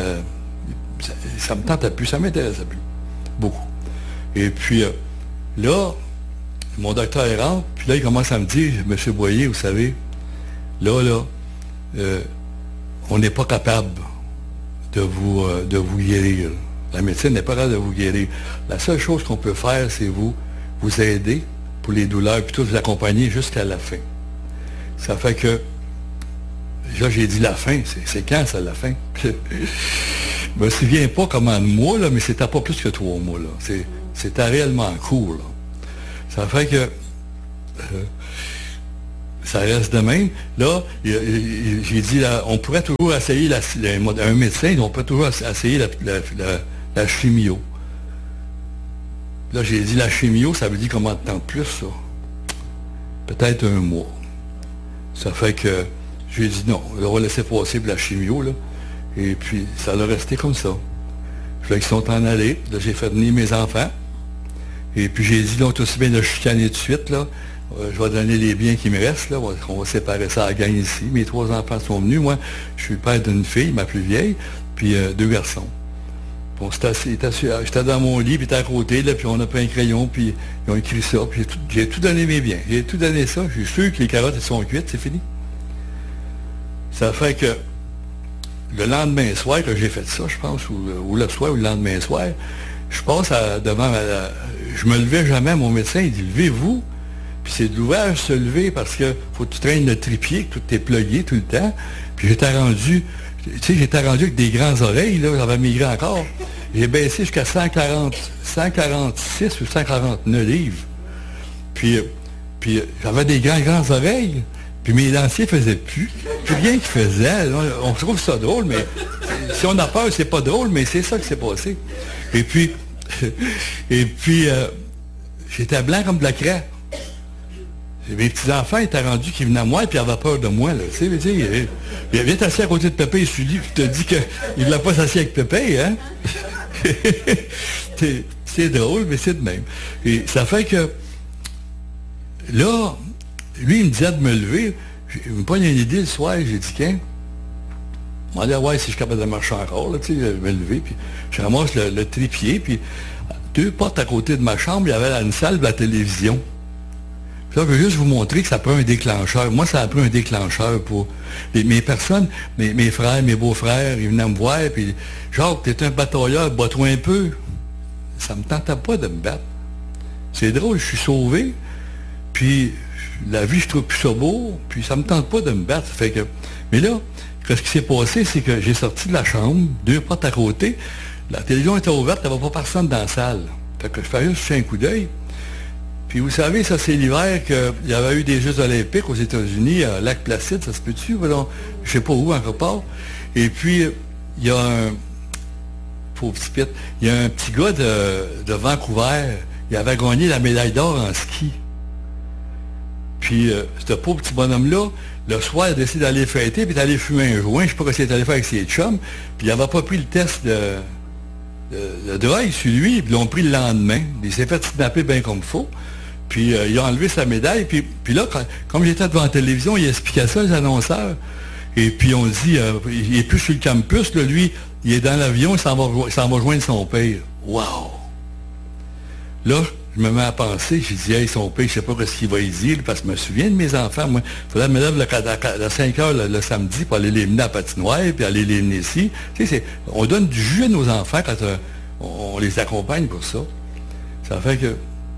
ça me tentait plus, ça m'intéressait plus. Beaucoup. Et puis, euh, là, mon docteur rentre, puis là, il commence à me dire, M. Boyer, vous savez, là, là, euh, on n'est pas capable de vous, euh, de vous guérir. La médecine n'est pas capable de vous guérir. La seule chose qu'on peut faire, c'est vous, vous aider pour les douleurs, puis tout vous accompagner jusqu'à la fin. Ça fait que, là, j'ai dit la fin, c'est quand ça, la fin? Je me souviens pas comment de mois, là, mais c'était pas plus que trois mois, là. C'était réellement court, là. Ça fait que, euh, ça reste de même. Là, j'ai dit, là, on pourrait toujours essayer, la, la, un médecin, on pourrait toujours essayer la, la, la La chimio. Là, j'ai dit, la chimio, ça veut dire combien de temps de plus, ça? Peut-être un mois. Ça fait que j'ai dit non, on va laisser passer pour la chimio, là. Et puis, ça a resté comme ça. Là, ils sont en allés. Là, j'ai fait venir mes enfants. Et puis, j'ai dit, là, on est aussi bien de chicaner tout de suite, là. Euh, je vais donner les biens qui me restent, là. On va séparer ça à la gang ici. Mes trois enfants sont venus. Moi, je suis le père d'une fille, ma plus vieille, puis euh, deux garçons. Bon, j'étais dans mon lit, puis j'étais à côté, là, puis on a pris un crayon, puis ils ont écrit ça, puis j'ai tout, tout donné mes biens. J'ai tout donné ça. Je suis sûr que les carottes elles sont cuites, c'est fini. Ça fait que le lendemain soir que j'ai fait ça, je pense, ou, ou le soir ou le lendemain soir, je passe à, devant ma, la, je me levais jamais, mon médecin, il dit, levez-vous. Puis c'est de l'ouvrage se lever parce que faut que tu traînes le trépied, que tout est plugué tout le temps. Puis j'étais rendu, tu sais, j'étais rendu avec des grandes oreilles, là, j'avais migré encore. J'ai baissé jusqu'à cent quarante, cent quarante-six ou cent quarante-neuf livres. Puis, puis j'avais des grandes, grandes oreilles. Puis mes dentiers faisaient plus. Puis rien qu'ils faisaient. On trouve ça drôle, mais si on a peur, c'est pas drôle, mais c'est ça qui s'est passé. Et puis, et puis euh, j'étais blanc comme de la craie. Mes petits-enfants étaient rendus qui venaient à moi et puis ils avaient peur de moi. Là. Tu sais, tu sais, il vient assis à côté de Pépé et Sully, puis tu te dis qu'il ne voulait pas s'asseoir avec Pépé, hein? C'est drôle, mais c'est de même. Et ça fait que là, lui, il me disait de me lever. Il me pogne une idée le soir, j'ai dit qu'un. Il m'a dit, ouais, si je suis capable de marcher encore, là, tu sais, je vais me lever. Puis je ramasse le, le trépied, puis deux portes à côté de ma chambre, il y avait une salle de la télévision. Puis là, je veux juste vous montrer que ça prend un déclencheur. Moi, ça a pris un déclencheur pour les, mes personnes, mes, mes frères, mes beaux-frères, ils venaient me voir, puis Jacques, t'es un batailleur, bats-toi un peu. ça me tentait pas de me battre. C'est drôle, je suis sauvé, puis la vie, je trouve plus ça beau, puis ça me tente pas de me battre. Fait que, mais là, ce qui s'est passé, c'est que j'ai sorti de la chambre, deux portes à côté, la télévision était ouverte, il n'y avait pas personne dans la salle. Fait que je fais juste jeter un coup d'œil. Puis vous savez, ça c'est l'hiver qu'il y avait eu des Jeux olympiques aux États-Unis, à Lac-Placide, ça se peut-tu? Voilà, je sais pas où, encore part. Et puis, il y a un... Pauvre petit pit, il y a un petit gars de, de Vancouver, il avait gagné la médaille d'or en ski. Puis, euh, ce pauvre petit bonhomme-là, le soir, il a décidé d'aller fêter, puis d'aller fumer un joint. Je ne sais pas ce qu'il est allé faire avec ses chums. Puis, il n'avait pas pris le test de, de, de drogue sur lui, puis ils l'ont pris le lendemain. Il s'est fait kidnapper bien comme il faut. Puis, euh, il a enlevé sa médaille. Puis, puis là, quand, comme j'étais devant la télévision, il expliquait ça aux annonceurs. Et puis, on dit, euh, il n'est plus sur le campus, là, lui, il est dans l'avion, il s'en va, il s'en va joindre son père. Wow! Là, je me mets à penser, j'ai dit, hey, son père, je ne sais pas ce qu'il va y dire, parce que je me souviens de mes enfants, moi. Il faudrait me lever à cinq heures le, le samedi pour aller les mener à la patinoire, puis aller les mener ici. Tu sais, on donne du jus à nos enfants quand euh, on, on les accompagne pour ça. Ça fait que,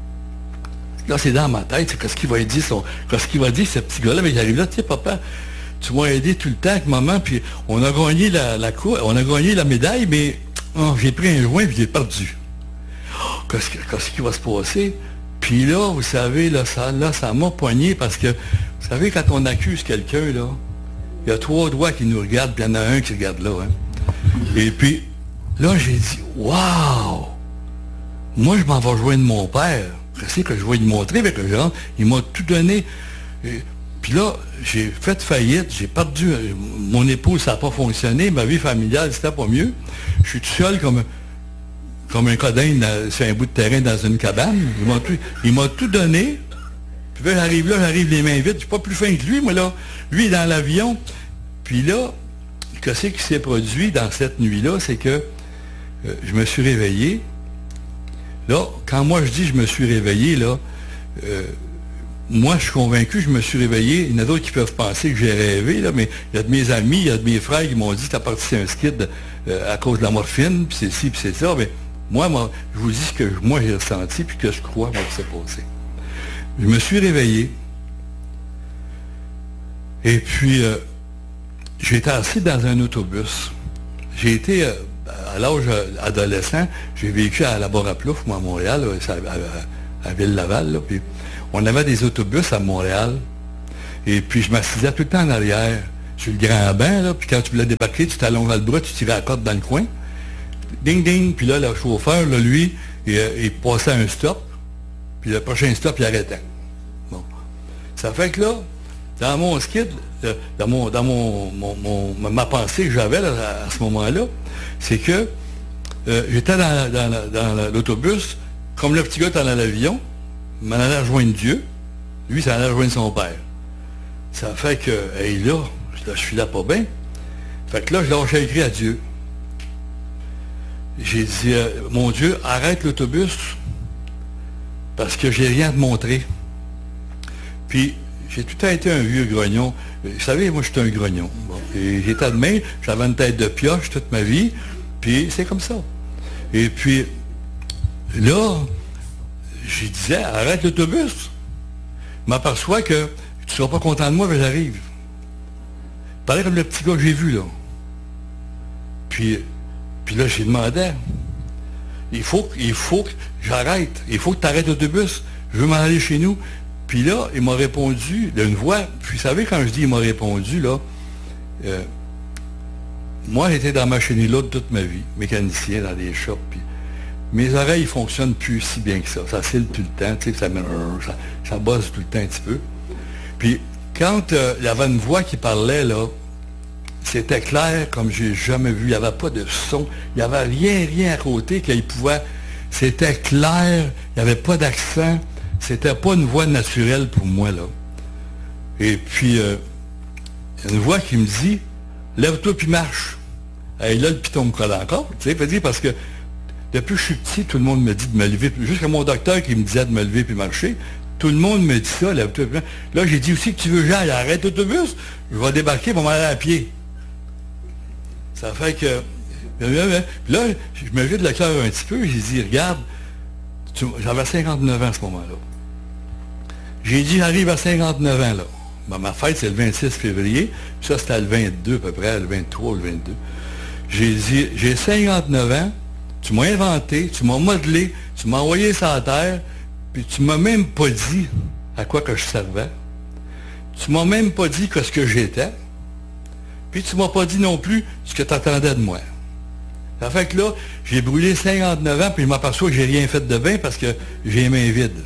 là, c'est dans ma tête, qu'est-ce qu'il va y dire, son, qu'est-ce qu'il va dire, ce petit gars-là, mais j'arrive là, tu sais, papa, tu m'as aidé tout le temps avec maman, puis on a gagné la, la cour, on a gagné la médaille, mais oh, j'ai pris un joint, puis j'ai perdu. Qu'est-ce, qu'est-ce qui va se passer? Puis là, vous savez, là, ça, là, ça m'a poigné parce que, vous savez, quand on accuse quelqu'un, là, il y a trois doigts qui nous regardent, puis il y en a un qui regarde là. Hein. Et puis, là, j'ai dit, waouh! Moi, je m'en vais joindre mon père. Qu'est-ce que je vais lui montrer avec le genre? Il m'a tout donné. Et, puis là, j'ai fait faillite, j'ai perdu. Mon épouse, ça n'a pas fonctionné, ma vie familiale, c'était pas mieux. Je suis tout seul comme. comme un codin sur un bout de terrain dans une cabane. Il m'a tout, il m'a tout donné. Puis là, j'arrive là, j'arrive les mains vides. Je suis pas plus fin que lui, moi, là. Lui, dans l'avion. Puis là, qu'est-ce qui s'est produit dans cette nuit-là? C'est que euh, je me suis réveillé. Là, quand moi, je dis je me suis réveillé, là, euh, moi, je suis convaincu, je me suis réveillé. Il y en a d'autres qui peuvent penser que j'ai rêvé, là, mais il y a de mes amis, il y a de mes frères qui m'ont dit t'as parti un skid euh, à cause de la morphine, puis c'est ci, puis c'est ça. Mais moi, moi, je vous dis ce que moi j'ai ressenti, puis que je crois, moi, que c'est passé. Je me suis réveillé. Et puis, euh, j'ai été assis dans un autobus. J'ai été, euh, à l'âge adolescent, j'ai vécu à la Barre-à-Plouf, moi, à Montréal, là, à, à, à Ville-Laval, là, puis on avait des autobus à Montréal, et puis je m'assisais tout le temps en arrière, sur le grand banc, là, puis quand tu voulais débarquer, tu t'allongeais le bras, tu tirais la corde dans le coin, ding ding, puis là, le chauffeur, là, lui, il, il passait un stop, puis le prochain stop, il arrêtait. Bon. Ça fait que là, dans mon skid, dans, mon, dans mon, mon, mon, ma pensée que j'avais là, à ce moment-là, c'est que euh, j'étais dans, dans, dans l'autobus, comme le petit gars était dans l'avion, il m'en allait rejoindre Dieu, lui, ça allait rejoindre son père. Ça fait que, hey, là, là, je suis là pas bien. Fait que là, je lâchais écrit à Dieu. J'ai dit, euh, mon Dieu, arrête l'autobus, parce que j'ai rien à te montrer. Puis, j'ai tout le temps été un vieux grognon. Vous savez, moi, j'étais un grognon. Bon. Et j'étais de main, j'avais une tête de pioche toute ma vie, puis c'est comme ça. Et puis, là, je disais, arrête l'autobus. Je m'aperçois que tu ne seras pas content de moi, mais j'arrive. Pareil comme le petit gars que j'ai vu, là. Puis, puis là, j'ai demandé, il faut, il faut que j'arrête, il faut que tu arrêtes l'autobus, je veux m'en aller chez nous. Puis là, il m'a répondu d'une voix, puis vous savez, quand je dis il m'a répondu, là, euh, moi, j'étais dans ma chenille-là toute ma vie, mécanicien dans des shops, puis mes oreilles ne fonctionnent plus si bien que ça. Ça cille tout le temps, tu sais, ça, ça, ça bosse tout le temps un petit peu. Puis, quand euh, il y avait une voix qui parlait, là, c'était clair comme j'ai jamais vu. Il n'y avait pas de son. Il n'y avait rien, rien à côté qu'il pouvait. C'était clair. Il n'y avait pas d'accent. C'était pas une voix naturelle pour moi, là. Et puis, euh, une voix qui me dit, lève-toi puis marche. Et là, le piton me colle encore. Tu sais, parce que depuis que je suis petit, tout le monde me dit de me lever. Jusqu'à mon docteur qui me disait de me lever puis marcher. Tout le monde me dit ça, lève-toi puis marche. Là, j'ai dit aussi que tu veux, j'aille, arrête l'autobus. Je vais débarquer pour m'aller à pied. Ça fait que Puis là, je me vide le cœur un petit peu, j'ai dit, regarde, j'avais cinquante-neuf ans à ce moment-là. J'ai dit, j'arrive à cinquante-neuf ans, là. Ben, ma fête, c'est le vingt-six février, puis ça, c'était le vingt-deux, à peu près, le vingt-trois ou le vingt-deux. J'ai dit, j'ai cinquante-neuf ans, tu m'as inventé, tu m'as modelé, tu m'as envoyé sur la terre, puis tu m'as même pas dit à quoi que je servais. Tu m'as même pas dit que ce que j'étais. Puis tu m'as pas dit non plus ce que tu attendais de moi. Ça fait que là, j'ai brûlé cinquante-neuf ans, puis je m'aperçois que j'ai rien fait de bien parce que j'ai les mains vides.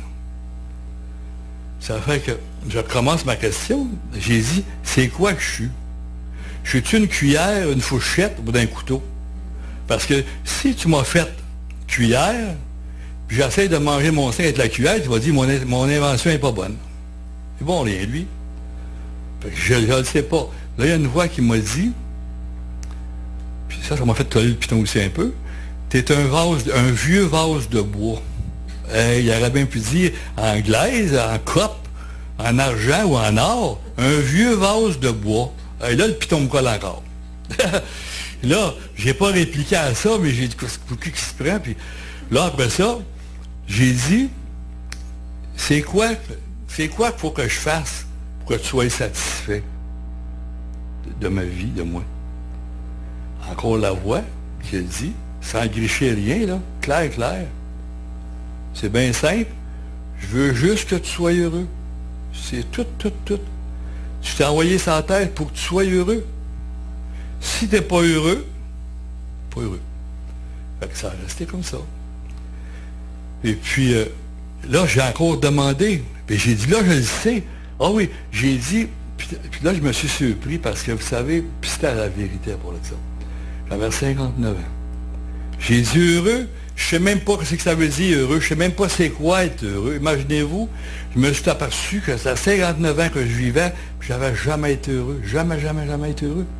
Ça fait que je recommence ma question. J'ai dit, c'est quoi que je suis? Je suis-tu une cuillère, une fourchette ou d'un couteau? Parce que si tu m'as fait cuillère, puis j'essaie de manger mon sein avec la cuillère, tu vas dire, mon, mon invention n'est pas bonne. C'est bon, rien, lui. Fait que je ne le sais pas. Là, il y a une voix qui m'a dit, puis ça, ça m'a fait coller le piton aussi un peu, t'es un vase, un vieux vase de bois. Euh, il aurait bien pu dire en glaise, en cope, en argent ou en or, un vieux vase de bois. Et là, le piton me colle encore. Là, j'ai pas répliqué à ça, mais j'ai dit, qu'est-ce qui se prend? Puis là, après ça, j'ai dit, c'est quoi, c'est quoi qu'il faut que je fasse pour que tu sois satisfait de, de ma vie, de moi? Encore la voix qui a dit, sans gricher rien, là, clair, clair. C'est bien simple. Je veux juste que tu sois heureux. C'est tout, tout, tout. Tu t'es envoyé sur la terre pour que tu sois heureux. Si tu n'es pas heureux, pas heureux. Fait que ça a resté comme ça. Et puis, euh, là, j'ai encore demandé. Puis j'ai dit, là, je le sais. Ah oui, j'ai dit, puis, puis là, je me suis surpris parce que, vous savez, puis c'était la vérité pour ça. J'avais cinquante-neuf ans. J'ai dit heureux. Je ne sais même pas ce que ça veut dire heureux. Je ne sais même pas c'est quoi être heureux. Imaginez-vous, je me suis aperçu que c'est à cinquante-neuf ans que je vivais, puis je n'avais jamais été heureux. Jamais, jamais, jamais été heureux.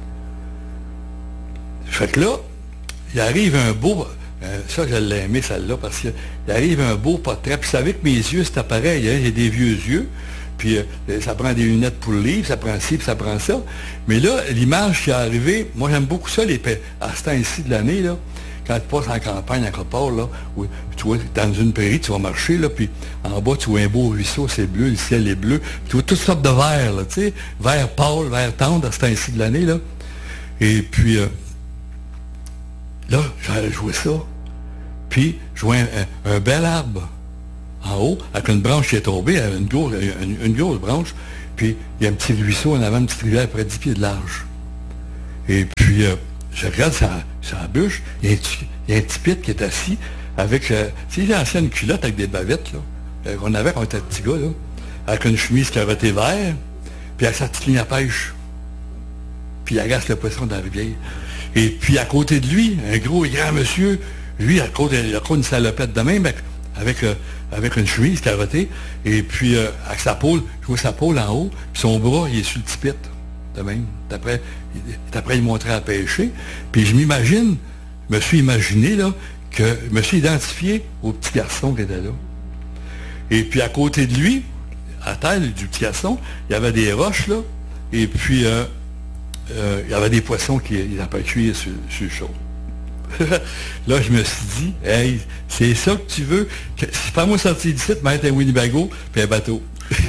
Fait que là, il arrive un beau... Euh, ça, je l'ai aimé, celle-là, parce qu'il arrive un beau portrait. Puis vous savez que mes yeux, c'était pareil. Hein, j'ai des vieux yeux. Puis euh, ça prend des lunettes pour le livre, ça prend ci, puis ça prend ça. Mais là, l'image qui est arrivée, moi, j'aime beaucoup ça, les, à ce temps-ci de l'année, là. Quand tu passes en campagne, à quelque part, là, où tu vois, dans une prairie, tu vas marcher, là, puis en bas, tu vois un beau ruisseau, c'est bleu, le ciel est bleu, puis tu vois toutes sortes de verts, là, tu sais, vert pâle, vert tendre, à ce temps-ci de l'année, là. Et puis, euh, là, j'ai joué ça. Puis, je vois un, un, un bel arbre en haut, avec une branche qui est tombée, une grosse, une, une grosse branche, puis il y a un petit ruisseau en avant, une petite rivière à près de dix pieds de large. Et puis, euh, je regarde sa, sa bûche, il y, a un, il y a un petit pit qui est assis avec, euh, tu sais, l'ancienne culotte avec des bavettes, là, euh, qu'on avait quand on était petit gars, là, avec une chemise carottée vert, puis avec sa petite ligne à pêche. Puis il agace le poisson dans la rivière. Et puis à côté de lui, un gros et grand monsieur, lui, à côté, il a une salopette de même, avec, avec, euh, avec une chemise carottée, et puis euh, avec sa pôle, je vois sa pôle en haut, puis son bras, il est sur le petit pit. De même. D'après, d'après, il montrait à pêcher. Puis je m'imagine, je me suis imaginé, là, que je me suis identifié au petit garçon qui était là. Et puis à côté de lui, à terre du petit garçon, il y avait des roches, là, et puis euh, euh, il y avait des poissons qui ils n'avaient pas cuire sur, sur le chaud. Là, je me suis dit, hey, c'est ça que tu veux? Que, c'est pas moi sortir d'ici, mettre un Winnebago puis un bateau.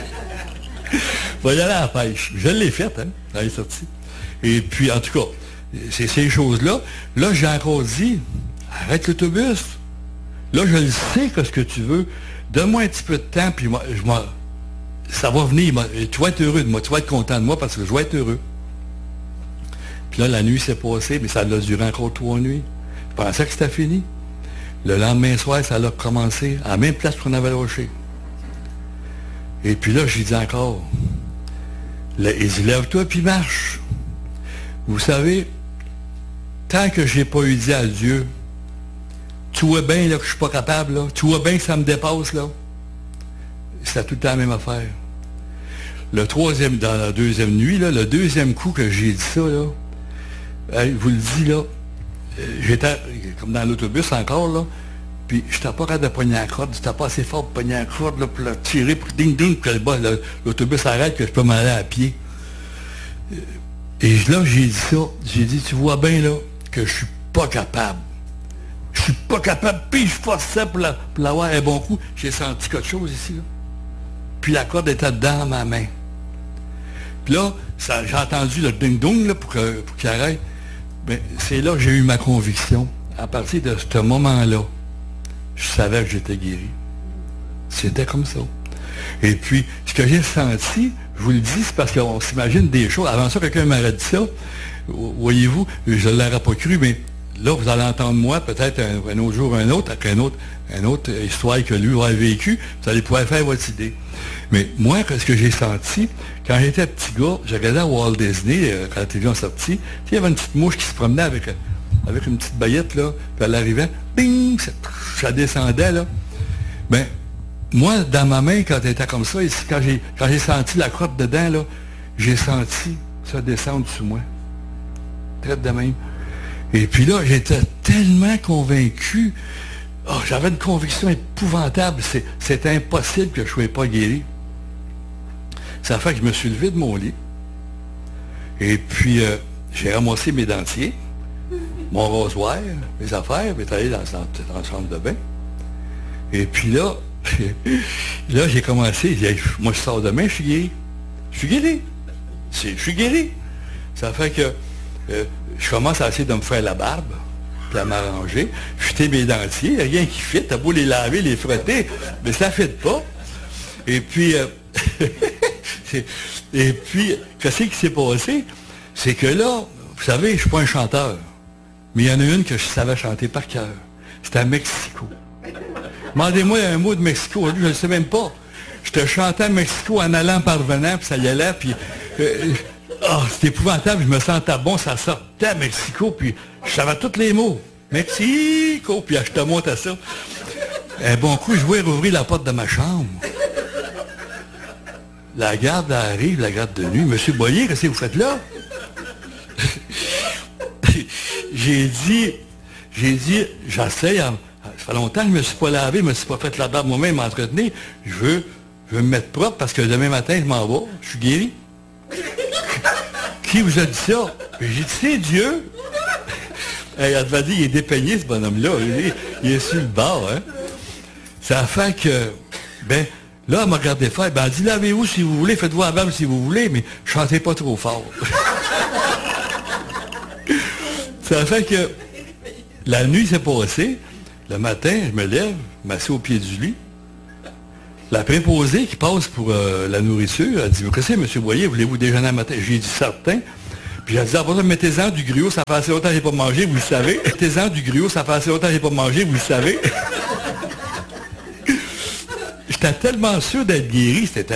Va y aller à la pêche. Je l'ai faite, hein, elle est sortie. Et puis, en tout cas, c'est ces choses-là. Là, j'ai encore dit, arrête l'autobus. Là, je le sais que ce que tu veux. Donne-moi un petit peu de temps, puis moi, je m'en, ça va venir. Moi, tu vas être heureux de moi, tu vas être content de moi parce que je vais être heureux. Puis là, la nuit s'est passée, mais ça a duré encore trois nuits. Je pensais que c'était fini. Le lendemain soir, ça a recommencé à la même place qu'on avait lâché. Et puis là, j'ai dit encore, là, il dit, lève-toi puis marche. Vous savez, tant que j'ai pas eu dit à Dieu, tu vois bien là, que je suis pas capable, là, tu vois bien que ça me dépasse, là. C'est tout le temps la même affaire. Le troisième, dans la deuxième nuit, là, le deuxième coup que j'ai dit ça, là, je vous le dis, là, j'étais comme dans l'autobus encore, là, puis je n'étais pas capable de pogner la corde, j'étais pas assez fort pour pogner la corde, là, pour la tirer, pour ding ding, que l'autobus arrête, que je peux m'aller à pied. Et là, j'ai dit ça, j'ai dit, tu vois bien, là, que je suis pas capable. Je suis pas capable, puis je forçais pour, la, pour l'avoir un bon coup. J'ai senti quelque chose ici, là. Puis la corde était dans ma main. Puis là, ça, j'ai entendu le ding-dong là, pour, que, pour qu'il arrête. Mais c'est là que j'ai eu ma conviction. À partir de ce moment-là, je savais que j'étais guéri. C'était comme ça. Et puis, ce que j'ai senti, je vous le dis, c'est parce qu'on s'imagine des choses. Avant ça, quelqu'un m'aurait dit ça. Voyez-vous, je ne l'aurais pas cru, mais là, vous allez entendre moi, peut-être un, un autre jour, un autre, avec un autre, une autre histoire que lui aurait vécu. Vous allez pouvoir faire votre idée. Mais moi, ce que j'ai senti, quand j'étais petit gars, je regardais à Walt Disney, euh, quand la télévision sortie, il y avait une petite mouche qui se promenait avec, avec une petite baguette, là, puis elle arrivait, bing, ça, ça descendait, là. Ben, moi, dans ma main, quand elle était comme ça, ici, quand j'ai, quand j'ai senti la crotte dedans, là, j'ai senti ça descendre sur moi. Traite de même. Et puis là, j'étais tellement convaincu, oh, j'avais une conviction épouvantable, c'est, c'était impossible que je ne sois pas guéri. Ça fait que je me suis levé de mon lit, et puis euh, j'ai ramassé mes dentiers, mon rasoir, mes affaires, puis allé dans, dans, dans la chambre de bain. Et puis là, là j'ai commencé, j'ai dit, moi je sors demain, je suis guéri. Je suis guéri. C'est, je suis guéri. Ça fait que euh, je commence à essayer de me faire la barbe, puis à m'arranger, jeter mes dentiers, rien qui fit, t'as beau les laver, les frotter, mais ça ne fit pas. Et puis, euh, et puis, qu'est-ce qui s'est passé? C'est que là, vous savez, je ne suis pas un chanteur, mais il y en a une que je savais chanter par cœur. C'était à Mexico. Demandez-moi un mot de Mexico, je ne le sais même pas. Je te chantais à Mexico en allant, parvenant, puis ça y allait, puis... Euh, oh, c'était épouvantable, je me sentais bon, ça sortait à Mexico, puis je savais tous les mots. Mexico, puis je te monte à ça. Un bon coup, je voulais rouvrir la porte de ma chambre. La garde arrive, la garde de nuit. Monsieur Boyer, qu'est-ce que vous faites là? J'ai dit, j'ai dit, j'essaie, ça fait longtemps que je ne me suis pas lavé, je ne me suis pas fait la barbe moi-même, m'entretenir. Je veux, je veux me mettre propre parce que demain matin, je m'en vais, je suis guéri. Qui vous a dit ça? J'ai dit, c'est Dieu. Hey, elle devait dire, il est dépeigné, ce bonhomme-là. Il est, il est sur le bord, hein. Ça fait que, ben, là, elle m'a regardé faire, ben, elle dit, lavez-vous si vous voulez, faites-vous la barbe si vous voulez, mais chantez pas trop fort. Ça fait que, la nuit s'est passée, le matin, je me lève, je m'assieds au pied du lit. La préposée qui passe pour euh, la nourriture, elle dit, qu'est-ce que c'est, monsieur Boyer, voulez-vous déjeuner un matin? J'ai dit, certain. Puis elle dit, ah, bon, mettez-en du gruau, ça fait assez longtemps que j'ai pas mangé, vous le savez. Mettez-en du gruau, ça fait assez longtemps que j'ai pas mangé, vous le savez. J'étais tellement sûr d'être guéri, c'était